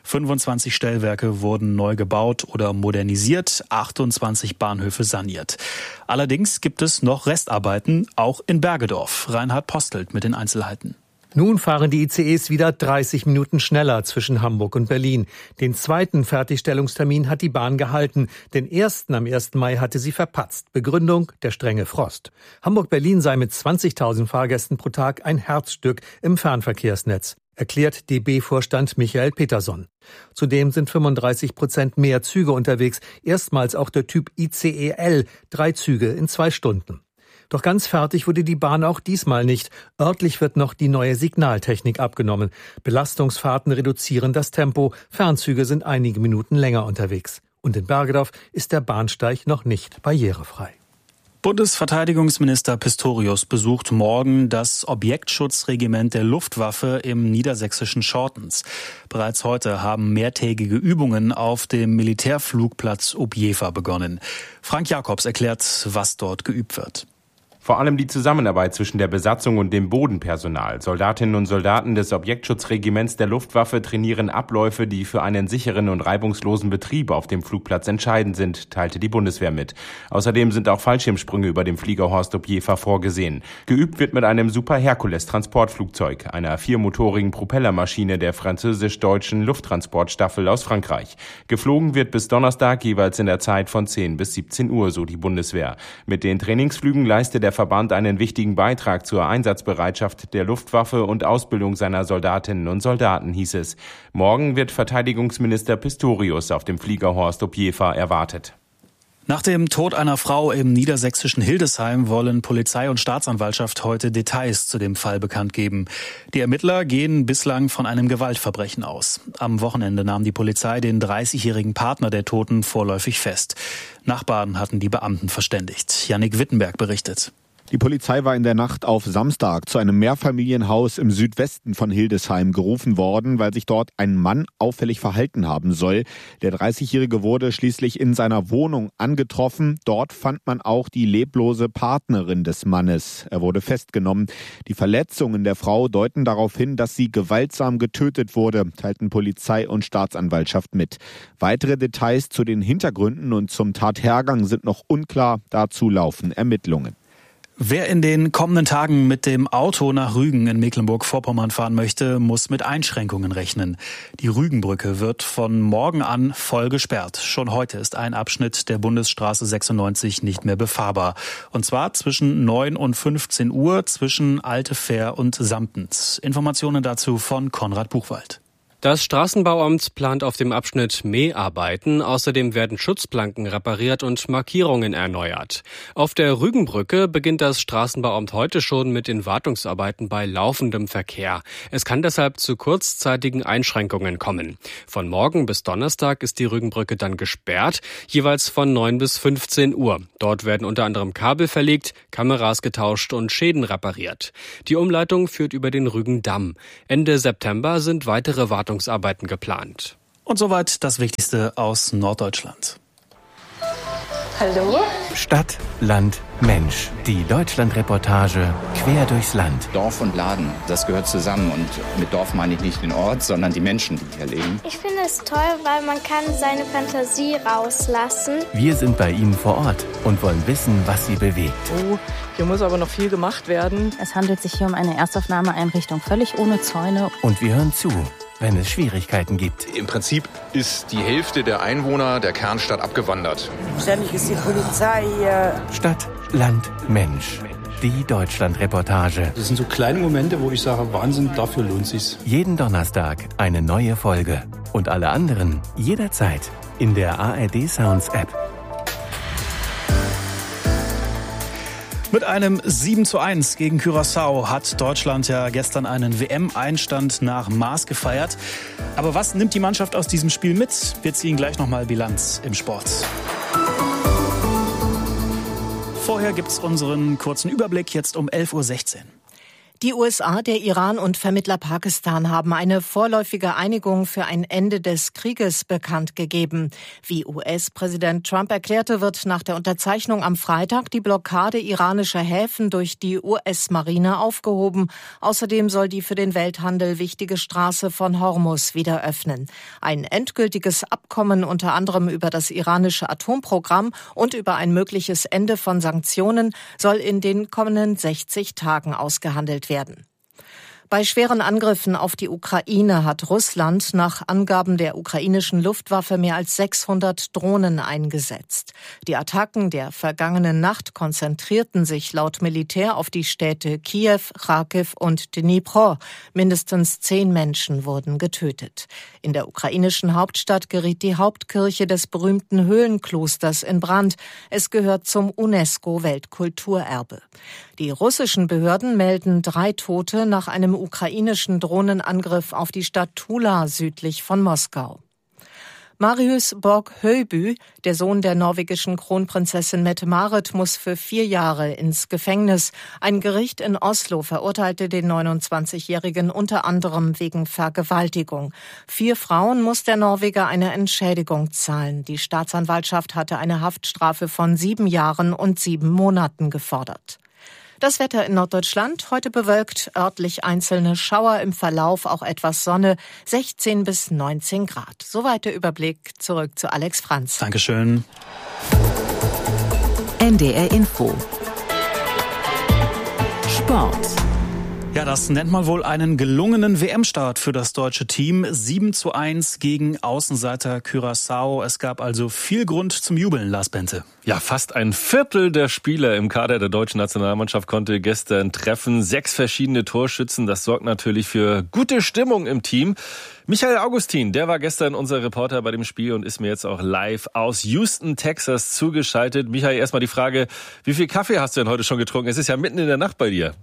25 Stellwerke wurden neu gebaut oder modernisiert, 28 Bahnhöfe saniert. Allerdings gibt es noch Restarbeiten, auch in Bergedorf. Reinhard Postelt mit den Einzelheiten. Nun fahren die ICEs wieder 30 Minuten schneller zwischen Hamburg und Berlin. Den zweiten Fertigstellungstermin hat die Bahn gehalten. Den ersten am 1. Mai hatte sie verpatzt. Begründung: der strenge Frost. Hamburg-Berlin sei mit 20.000 Fahrgästen pro Tag ein Herzstück im Fernverkehrsnetz, erklärt DB-Vorstand Michael Peterson. Zudem sind 35% mehr Züge unterwegs. Erstmals auch der Typ ICE-L, 3 Züge in 2 Stunden. Doch ganz fertig wurde die Bahn auch diesmal nicht. Örtlich wird noch die neue Signaltechnik abgenommen. Belastungsfahrten reduzieren das Tempo. Fernzüge sind einige Minuten länger unterwegs. Und in Bergedorf ist der Bahnsteig noch nicht barrierefrei. Bundesverteidigungsminister Pistorius besucht morgen das Objektschutzregiment der Luftwaffe im niedersächsischen Schortens. Bereits heute haben mehrtägige Übungen auf dem Militärflugplatz Objefa begonnen. Frank Jakobs erklärt, was dort geübt wird. Vor allem die Zusammenarbeit zwischen der Besatzung und dem Bodenpersonal. Soldatinnen und Soldaten des Objektschutzregiments der Luftwaffe trainieren Abläufe, die für einen sicheren und reibungslosen Betrieb auf dem Flugplatz entscheidend sind, teilte die Bundeswehr mit. Außerdem sind auch Fallschirmsprünge über dem Fliegerhorst Objefa vorgesehen. Geübt wird mit einem Super Hercules Transportflugzeug, einer 4-motorigen Propellermaschine der französisch-deutschen Lufttransportstaffel aus Frankreich. Geflogen wird bis Donnerstag jeweils in der Zeit von 10 bis 17 Uhr, so die Bundeswehr. Mit den Trainingsflügen leistet der Verband einen wichtigen Beitrag zur Einsatzbereitschaft der Luftwaffe und Ausbildung seiner Soldatinnen und Soldaten, hieß es. Morgen wird Verteidigungsminister Pistorius auf dem Fliegerhorst Objefa erwartet. Nach dem Tod einer Frau im niedersächsischen Hildesheim wollen Polizei und Staatsanwaltschaft heute Details zu dem Fall bekannt geben. Die Ermittler gehen bislang von einem Gewaltverbrechen aus. Am Wochenende nahm die Polizei den 30-jährigen Partner der Toten vorläufig fest. Nachbarn hatten die Beamten verständigt. Jannik Wittenberg berichtet. Die Polizei war in der Nacht auf Samstag zu einem Mehrfamilienhaus im Südwesten von Hildesheim gerufen worden, weil sich dort ein Mann auffällig verhalten haben soll. Der 30-Jährige wurde schließlich in seiner Wohnung angetroffen. Dort fand man auch die leblose Partnerin des Mannes. Er wurde festgenommen. Die Verletzungen der Frau deuten darauf hin, dass sie gewaltsam getötet wurde, teilten Polizei und Staatsanwaltschaft mit. Weitere Details zu den Hintergründen und zum Tathergang sind noch unklar. Dazu laufen Ermittlungen. Wer in den kommenden Tagen mit dem Auto nach Rügen in Mecklenburg-Vorpommern fahren möchte, muss mit Einschränkungen rechnen. Die Rügenbrücke wird von morgen an voll gesperrt. Schon heute ist ein Abschnitt der Bundesstraße 96 nicht mehr befahrbar. Und zwar zwischen 9 und 15 Uhr zwischen Altefähr und Samtens. Informationen dazu von Konrad Buchwald. Das Straßenbauamt plant auf dem Abschnitt Mäharbeiten. Außerdem werden Schutzplanken repariert und Markierungen erneuert. Auf der Rügenbrücke beginnt das Straßenbauamt heute schon mit den Wartungsarbeiten bei laufendem Verkehr. Es kann deshalb zu kurzzeitigen Einschränkungen kommen. Von morgen bis Donnerstag ist die Rügenbrücke dann gesperrt, jeweils von 9 bis 15 Uhr. Dort werden unter anderem Kabel verlegt, Kameras getauscht und Schäden repariert. Die Umleitung führt über den Rügendamm. Ende September sind weitere Wartungsarbeiten geplant. Und soweit das Wichtigste aus Norddeutschland. Hallo? Stadt, Land, Mensch. Die Deutschland-Reportage quer durchs Land. Dorf und Laden, das gehört zusammen. Und mit Dorf meine ich nicht den Ort, sondern die Menschen, die hier leben. Ich finde es toll, weil man kann seine Fantasie rauslassen. Wir sind bei Ihnen vor Ort und wollen wissen, was Sie bewegt. Oh, hier muss aber noch viel gemacht werden. Es handelt sich hier um eine Erstaufnahmeeinrichtung, völlig ohne Zäune. Und wir hören zu, wenn es Schwierigkeiten gibt. Im Prinzip ist die Hälfte der Einwohner der Kernstadt abgewandert. Ständig ist die Polizei hier. Stadt, Land, Mensch. Die Deutschland-Reportage. Das sind so kleine Momente, wo ich sage, Wahnsinn, dafür lohnt sich's. Jeden Donnerstag eine neue Folge. Und alle anderen jederzeit in der ARD Sounds App. Mit einem 7:1 gegen Curaçao hat Deutschland ja gestern einen WM-Einstand nach Maß gefeiert. Aber was nimmt die Mannschaft aus diesem Spiel mit? Wir ziehen gleich nochmal Bilanz im Sport. Vorher gibt's unseren kurzen Überblick, jetzt um 11:16 Uhr. Die USA, der Iran und Vermittler Pakistan haben eine vorläufige Einigung für ein Ende des Krieges bekannt gegeben. Wie US-Präsident Trump erklärte, wird nach der Unterzeichnung am Freitag die Blockade iranischer Häfen durch die US-Marine aufgehoben. Außerdem soll die für den Welthandel wichtige Straße von Hormuz wieder öffnen. Ein endgültiges Abkommen unter anderem über das iranische Atomprogramm und über ein mögliches Ende von Sanktionen soll in den kommenden 60 Tagen ausgehandelt werden. Bei schweren Angriffen auf die Ukraine hat Russland nach Angaben der ukrainischen Luftwaffe mehr als 600 Drohnen eingesetzt. Die Attacken der vergangenen Nacht konzentrierten sich laut Militär auf die Städte Kiew, Charkiw und Dnipro. Mindestens 10 Menschen wurden getötet. In der ukrainischen Hauptstadt geriet die Hauptkirche des berühmten Höhlenklosters in Brand. Es gehört zum UNESCO-Weltkulturerbe. Die russischen Behörden melden 3 Tote nach einem ukrainischen Drohnenangriff auf die Stadt Tula südlich von Moskau. Marius Borg-Høiby, der Sohn der norwegischen Kronprinzessin Mette-Marit, muss für 4 Jahre ins Gefängnis. Ein Gericht in Oslo verurteilte den 29-Jährigen unter anderem wegen Vergewaltigung. 4 Frauen muss der Norweger eine Entschädigung zahlen. Die Staatsanwaltschaft hatte eine Haftstrafe von 7 Jahren und 7 Monaten gefordert. Das Wetter in Norddeutschland, heute bewölkt, örtlich einzelne Schauer, im Verlauf auch etwas Sonne, 16 bis 19 Grad. Soweit der Überblick, zurück zu Alex Franz. Dankeschön. NDR Info. Sport. Ja, das nennt man wohl einen gelungenen WM-Start für das deutsche Team. 7:1 gegen Außenseiter Curaçao. Es gab also viel Grund zum Jubeln, Lars Bente. Ja, fast ein Viertel der Spieler im Kader der deutschen Nationalmannschaft konnte gestern treffen. 6 verschiedene Torschützen, das sorgt natürlich für gute Stimmung im Team. Michael Augustin, der war gestern unser Reporter bei dem Spiel und ist mir jetzt auch live aus Houston, Texas zugeschaltet. Michael, erstmal die Frage, wie viel Kaffee hast du denn heute schon getrunken? Es ist ja mitten in der Nacht bei dir.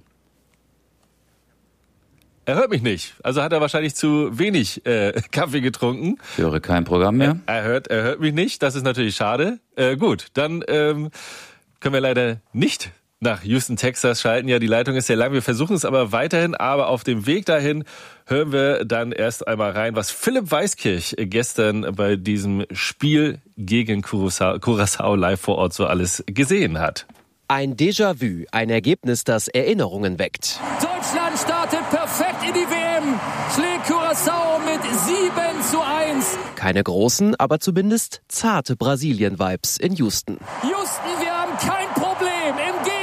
Er hört mich nicht. Also hat er wahrscheinlich zu wenig Kaffee getrunken. Ich höre kein Programm mehr. Er hört mich nicht. Das ist natürlich schade. Gut, dann können wir leider nicht nach Houston, Texas schalten. Ja, die Leitung ist sehr lang. Wir versuchen es aber weiterhin. Aber auf dem Weg dahin hören wir dann erst einmal rein, was Philipp Weiskirch gestern bei diesem Spiel gegen Curaçao live vor Ort so alles gesehen hat. Ein Déjà-vu, ein Ergebnis, das Erinnerungen weckt. Deutschland startet perfekt in die WM, schlägt Curaçao mit 7:1. Keine großen, aber zumindest zarte Brasilien-Vibes in Houston. Houston, wir haben kein Problem, im Gegenteil.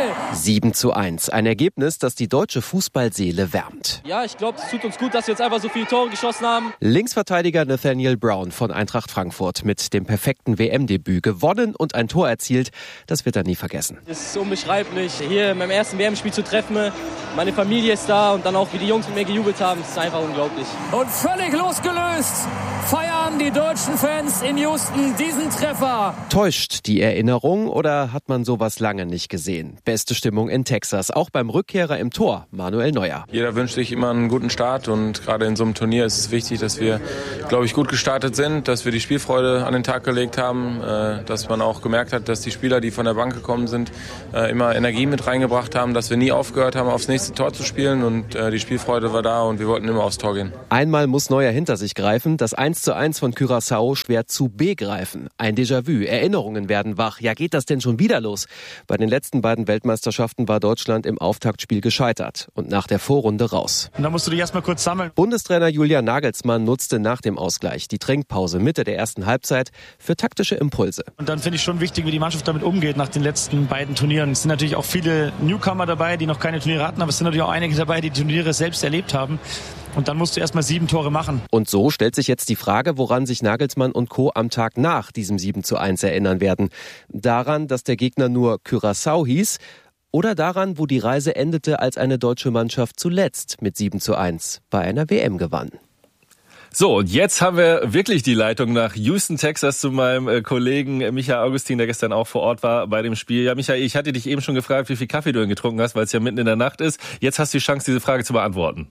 Ball. 7:1. Ein Ergebnis, das die deutsche Fußballseele wärmt. Ja, ich glaube, es tut uns gut, dass wir jetzt einfach so viele Tore geschossen haben. Linksverteidiger Nathaniel Brown von Eintracht Frankfurt mit dem perfekten WM-Debüt gewonnen und ein Tor erzielt. Das wird er nie vergessen. Es ist unbeschreiblich, hier in meinem ersten WM-Spiel zu treffen. Meine Familie ist da und dann auch, wie die Jungs mit mir gejubelt haben. Es ist einfach unglaublich. Und völlig losgelöst feiern die deutschen Fans in Houston diesen Treffer. Täuscht die Erinnerung oder hat man sowas lange nicht gesehen? Beste Stimmung in Texas, auch beim Rückkehrer im Tor, Manuel Neuer. Jeder wünscht sich immer einen guten Start und gerade in so einem Turnier ist es wichtig, dass wir, glaube ich, gut gestartet sind, dass wir die Spielfreude an den Tag gelegt haben, dass man auch gemerkt hat, dass die Spieler, die von der Bank gekommen sind, immer Energie mit reingebracht haben, dass wir nie aufgehört haben, aufs nächste Tor zu spielen und die Spielfreude war da und wir wollten immer aufs Tor gehen. Einmal muss Neuer hinter sich greifen, das 1:1 von Curaçao schwer zu begreifen. Ein Déjà-vu, Erinnerungen werden wach. Ja, geht das denn schon wieder los? Bei den letzten beiden Weltmeisterschaften war Deutschland im Auftaktspiel gescheitert und nach der Vorrunde raus. Und da musst du dich erstmal kurz sammeln. Bundestrainer Julian Nagelsmann nutzte nach dem Ausgleich die Trinkpause Mitte der ersten Halbzeit für taktische Impulse. Und dann finde ich schon wichtig, wie die Mannschaft damit umgeht nach den letzten beiden Turnieren. Es sind natürlich auch viele Newcomer dabei, die noch keine Turniere hatten, aber es sind natürlich auch einige dabei, die Turniere selbst erlebt haben. Und dann musst du erstmal 7 Tore machen. Und so stellt sich jetzt die Frage, woran sich Nagelsmann und Co. am Tag nach diesem 7:1 erinnern werden. Daran, dass der Gegner nur Curaçao hieß, oder daran, wo die Reise endete, als eine deutsche Mannschaft zuletzt mit 7:1 bei einer WM gewann. So, und jetzt haben wir wirklich die Leitung nach Houston, Texas zu meinem Kollegen Michael Augustin, der gestern auch vor Ort war bei dem Spiel. Ja, Michael, ich hatte dich eben schon gefragt, wie viel Kaffee du denn getrunken hast, weil es ja mitten in der Nacht ist. Jetzt hast du die Chance, diese Frage zu beantworten.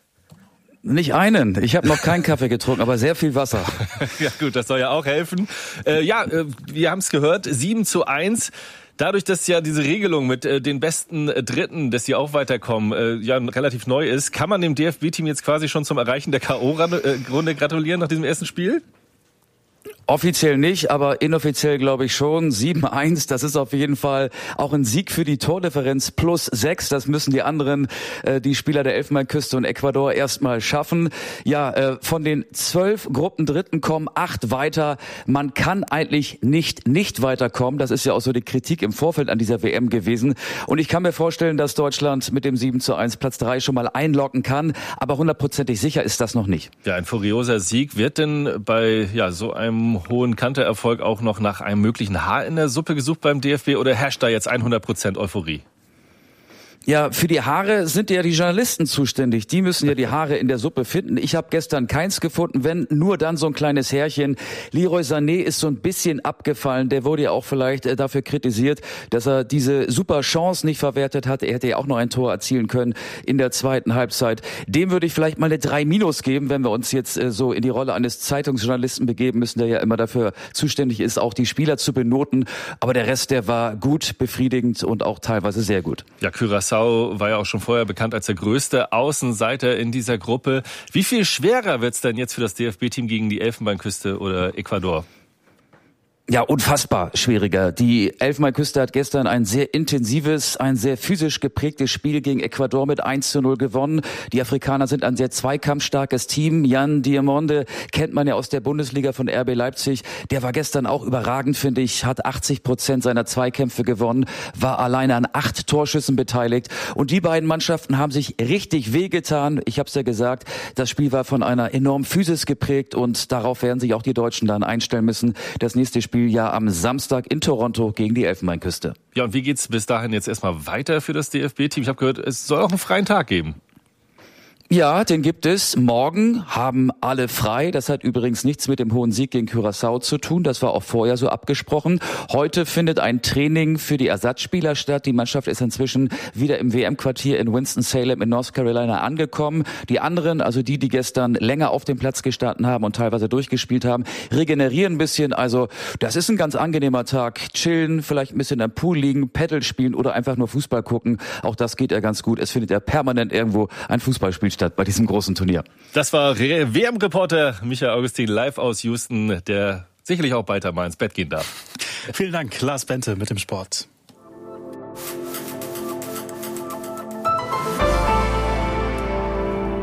Nicht einen. Ich habe noch keinen Kaffee getrunken, aber sehr viel Wasser. Ja gut, das soll ja auch helfen. Wir haben es gehört, 7:1. Dadurch, dass ja diese Regelung mit den besten Dritten, dass die auch weiterkommen, relativ neu ist, kann man dem DFB-Team jetzt quasi schon zum Erreichen der K.O.-Runde gratulieren nach diesem ersten Spiel? Offiziell nicht, aber inoffiziell glaube ich schon. 7:1, das ist auf jeden Fall auch ein Sieg für die Tordifferenz plus 6. Das müssen die anderen, die Spieler der Elfenbeinküste und Ecuador erstmal schaffen. Ja, von den 12 Gruppendritten kommen 8 weiter. Man kann eigentlich nicht weiterkommen. Das ist ja auch so die Kritik im Vorfeld an dieser WM gewesen. Und ich kann mir vorstellen, dass Deutschland mit dem 7:1 Platz 3 schon mal einloggen kann. Aber 100%ig sicher ist das noch nicht. Ja, ein furioser Sieg. Wird denn bei so einem hohen Kantererfolg auch noch nach einem möglichen Haar in der Suppe gesucht beim DFB oder herrscht da jetzt 100% Euphorie? Ja, für die Haare sind ja die Journalisten zuständig. Die müssen ja die Haare in der Suppe finden. Ich habe gestern keins gefunden, wenn nur dann so ein kleines Härchen. Leroy Sané ist so ein bisschen abgefallen. Der wurde ja auch vielleicht dafür kritisiert, dass er diese super Chance nicht verwertet hat. Er hätte ja auch noch ein Tor erzielen können in der zweiten Halbzeit. Dem würde ich vielleicht mal eine 3- geben, wenn wir uns jetzt so in die Rolle eines Zeitungsjournalisten begeben müssen, der ja immer dafür zuständig ist, auch die Spieler zu benoten. Aber der Rest, der war gut, befriedigend und auch teilweise sehr gut. Ja, Curaçao war ja auch schon vorher bekannt als der größte Außenseiter in dieser Gruppe. Wie viel schwerer wird's denn jetzt für das DFB-Team gegen die Elfenbeinküste oder Ecuador? Ja, unfassbar schwieriger. Die Elfenbeinküste hat gestern ein sehr intensives, ein sehr physisch geprägtes Spiel gegen Ecuador mit 1:0 gewonnen. Die Afrikaner sind ein sehr zweikampfstarkes Team. Jan Diamonde kennt man ja aus der Bundesliga von RB Leipzig. Der war gestern auch überragend, finde ich, hat 80% seiner Zweikämpfe gewonnen, war alleine an 8 Torschüssen beteiligt. Und die beiden Mannschaften haben sich richtig wehgetan. Ich habe es ja gesagt, das Spiel war von einer enormen Physis geprägt und darauf werden sich auch die Deutschen dann einstellen müssen. Das nächste Spiel ja am Samstag in Toronto gegen die Elfenbeinküste. Ja, und wie geht's bis dahin jetzt erstmal weiter für das DFB-Team? Ich habe gehört, es soll auch einen freien Tag geben. Ja, den gibt es. Morgen haben alle frei. Das hat übrigens nichts mit dem hohen Sieg gegen Curaçao zu tun. Das war auch vorher so abgesprochen. Heute findet ein Training für die Ersatzspieler statt. Die Mannschaft ist inzwischen wieder im WM-Quartier in Winston-Salem in North Carolina angekommen. Die anderen, also die gestern länger auf dem Platz gestanden haben und teilweise durchgespielt haben, regenerieren ein bisschen. Also das ist ein ganz angenehmer Tag. Chillen, vielleicht ein bisschen am Pool liegen, Paddle spielen oder einfach nur Fußball gucken. Auch das geht ja ganz gut. Es findet ja permanent irgendwo ein Fußballspiel statt bei diesem großen Turnier. Das war WM-Reporter Michael Augustin live aus Houston, der sicherlich auch bald mal ins Bett gehen darf. Vielen Dank, Lars Bente mit dem Sport.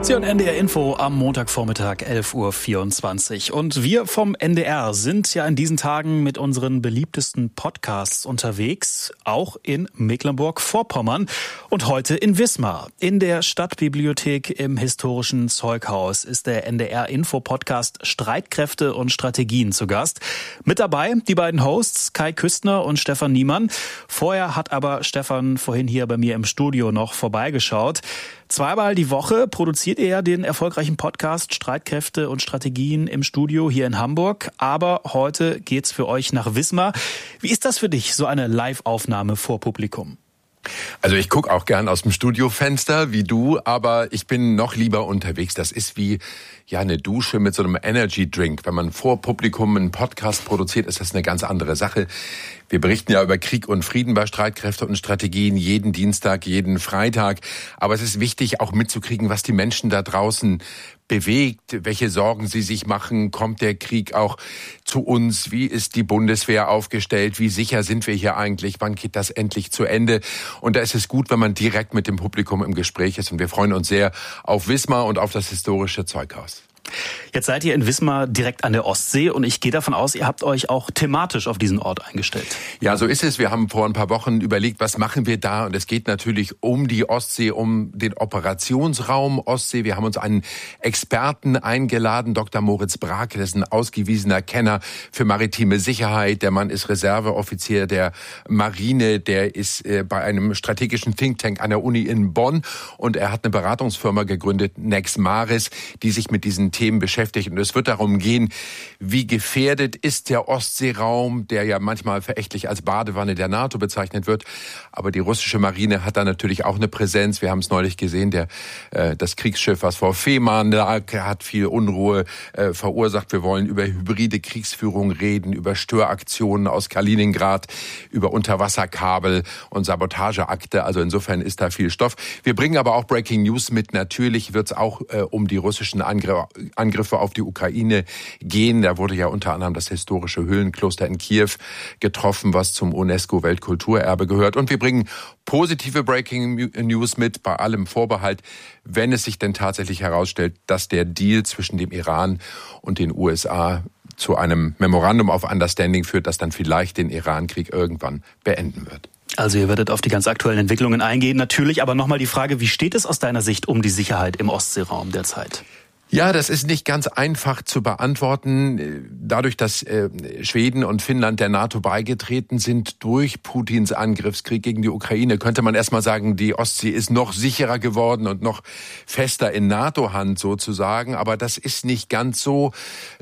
Sie und NDR Info am Montagvormittag 11.24 Uhr. Und wir vom NDR sind ja in diesen Tagen mit unseren beliebtesten Podcasts unterwegs, auch in Mecklenburg-Vorpommern und heute in Wismar. In der Stadtbibliothek im historischen Zeughaus ist der NDR Info Podcast Streitkräfte und Strategien zu Gast. Mit dabei die beiden Hosts Kai Küstner und Stefan Niemann. Vorher hat aber Stefan vorhin hier bei mir im Studio noch vorbeigeschaut. Zweimal die Woche produziert er den erfolgreichen Podcast Streitkräfte und Strategien im Studio hier in Hamburg. Aber heute geht's für euch nach Wismar. Wie ist das für dich, so eine Live-Aufnahme vor Publikum? Also ich gucke auch gern aus dem Studiofenster wie du, aber ich bin noch lieber unterwegs. Das ist wie eine Dusche mit so einem Energy-Drink. Wenn man vor Publikum einen Podcast produziert, ist das eine ganz andere Sache. Wir berichten ja über Krieg und Frieden bei Streitkräfte und Strategien jeden Dienstag, jeden Freitag. Aber es ist wichtig, auch mitzukriegen, was die Menschen da draußen bewegt, welche Sorgen sie sich machen. Kommt der Krieg auch zu uns? Wie ist die Bundeswehr aufgestellt? Wie sicher sind wir hier eigentlich? Wann geht das endlich zu Ende? Und da ist es gut, wenn man direkt mit dem Publikum im Gespräch ist. Und wir freuen uns sehr auf Wismar und auf das historische Zeughaus. Jetzt seid ihr in Wismar direkt an der Ostsee und ich gehe davon aus, ihr habt euch auch thematisch auf diesen Ort eingestellt. Ja, so ist es. Wir haben vor ein paar Wochen überlegt, was machen wir da? Und es geht natürlich um die Ostsee, um den Operationsraum Ostsee. Wir haben uns einen Experten eingeladen, Dr. Moritz Brake, das ist ein ausgewiesener Kenner für maritime Sicherheit. Der Mann ist Reserveoffizier der Marine, der ist bei einem strategischen Think Tank an der Uni in Bonn und er hat eine Beratungsfirma gegründet, Nex Maris, die sich mit diesen Themen beschäftigt. Und es wird darum gehen, wie gefährdet ist der Ostseeraum, der ja manchmal verächtlich als Badewanne der NATO bezeichnet wird. Aber die russische Marine hat da natürlich auch eine Präsenz. Wir haben es neulich gesehen, das Kriegsschiff, was vor Fehmarn lag, hat viel Unruhe verursacht. Wir wollen über hybride Kriegsführung reden, über Störaktionen aus Kaliningrad, über Unterwasserkabel und Sabotageakte. Also insofern ist da viel Stoff. Wir bringen aber auch Breaking News mit. Natürlich wird es auch um die russischen Angriffe auf die Ukraine gehen. Da wurde ja unter anderem das historische Höhlenkloster in Kiew getroffen, was zum UNESCO-Weltkulturerbe gehört. Und wir bringen positive Breaking News mit, bei allem Vorbehalt, wenn es sich denn tatsächlich herausstellt, dass der Deal zwischen dem Iran und den USA zu einem Memorandum of Understanding führt, das dann vielleicht den Iran-Krieg irgendwann beenden wird. Also ihr werdet auf die ganz aktuellen Entwicklungen eingehen, natürlich, aber nochmal die Frage, wie steht es aus deiner Sicht um die Sicherheit im Ostseeraum derzeit? Ja, das ist nicht ganz einfach zu beantworten. Dadurch, dass Schweden und Finnland der NATO beigetreten sind durch Putins Angriffskrieg gegen die Ukraine, könnte man erstmal sagen, die Ostsee ist noch sicherer geworden und noch fester in NATO-Hand sozusagen. Aber das ist nicht ganz so.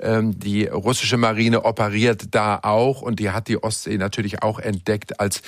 Die russische Marine operiert da auch und die hat die Ostsee natürlich auch entdeckt als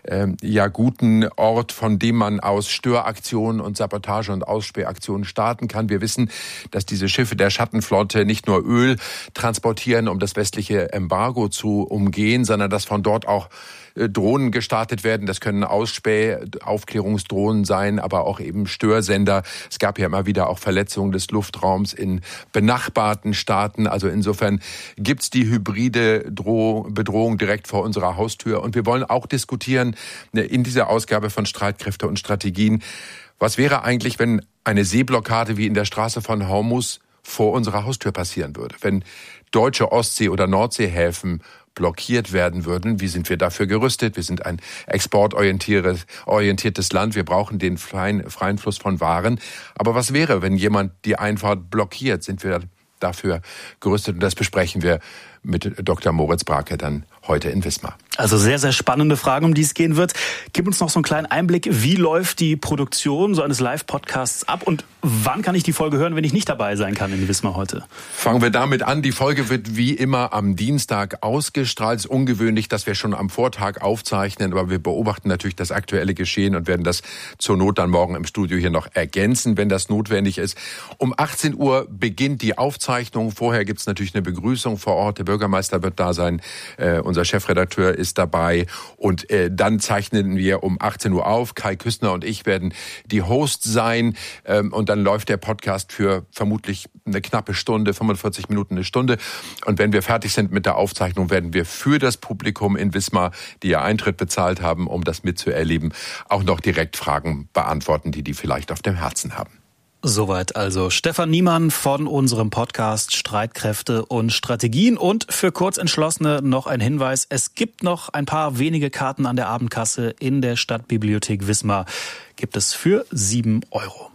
guten Ort, von dem man aus Störaktionen und Sabotage- und Ausspähaktionen starten kann. Wir wissen, dass diese Schiffe der Schattenflotte nicht nur Öl transportieren, um das westliche Embargo zu umgehen, sondern dass von dort auch Drohnen gestartet werden. Das können Aufklärungsdrohnen sein, aber auch eben Störsender. Es gab ja immer wieder auch Verletzungen des Luftraums in benachbarten Staaten. Also insofern gibt's die hybride Bedrohung direkt vor unserer Haustür. Und wir wollen auch diskutieren in dieser Ausgabe von Streitkräfte und Strategien, was wäre eigentlich, wenn eine Seeblockade wie in der Straße von Hormuz vor unserer Haustür passieren würde? Wenn deutsche Ostsee- oder Nordseehäfen blockiert werden würden, wie sind wir dafür gerüstet? Wir sind ein exportorientiertes Land. Wir brauchen den freien Fluss von Waren. Aber was wäre, wenn jemand die Einfahrt blockiert? Sind wir dafür gerüstet? Und das besprechen wir mit Dr. Moritz Brake dann heute in Wismar. Also sehr, sehr spannende Fragen, um die es gehen wird. Gib uns noch so einen kleinen Einblick, wie läuft die Produktion so eines Live-Podcasts ab und wann kann ich die Folge hören, wenn ich nicht dabei sein kann in Wismar heute? Fangen wir damit an. Die Folge wird wie immer am Dienstag ausgestrahlt. Es ist ungewöhnlich, dass wir schon am Vortag aufzeichnen, aber wir beobachten natürlich das aktuelle Geschehen und werden das zur Not dann morgen im Studio hier noch ergänzen, wenn das notwendig ist. Um 18 Uhr beginnt die Aufzeichnung. Vorher gibt es natürlich eine Begrüßung vor Ort. Der Bürgermeister wird da sein. Unser Chefredakteur ist dabei und dann zeichnen wir um 18 Uhr auf. Kai Küstner und ich werden die Hosts sein und dann läuft der Podcast für vermutlich eine knappe Stunde, 45 Minuten, eine Stunde. Und wenn wir fertig sind mit der Aufzeichnung, werden wir für das Publikum in Wismar, die ja Eintritt bezahlt haben, um das mitzuerleben, auch noch direkt Fragen beantworten, die vielleicht auf dem Herzen haben. Soweit also Stefan Niemann von unserem Podcast Streitkräfte und Strategien. Und für Kurzentschlossene noch ein Hinweis: Es gibt noch ein paar wenige Karten an der Abendkasse in der Stadtbibliothek Wismar. Gibt es für 7 €.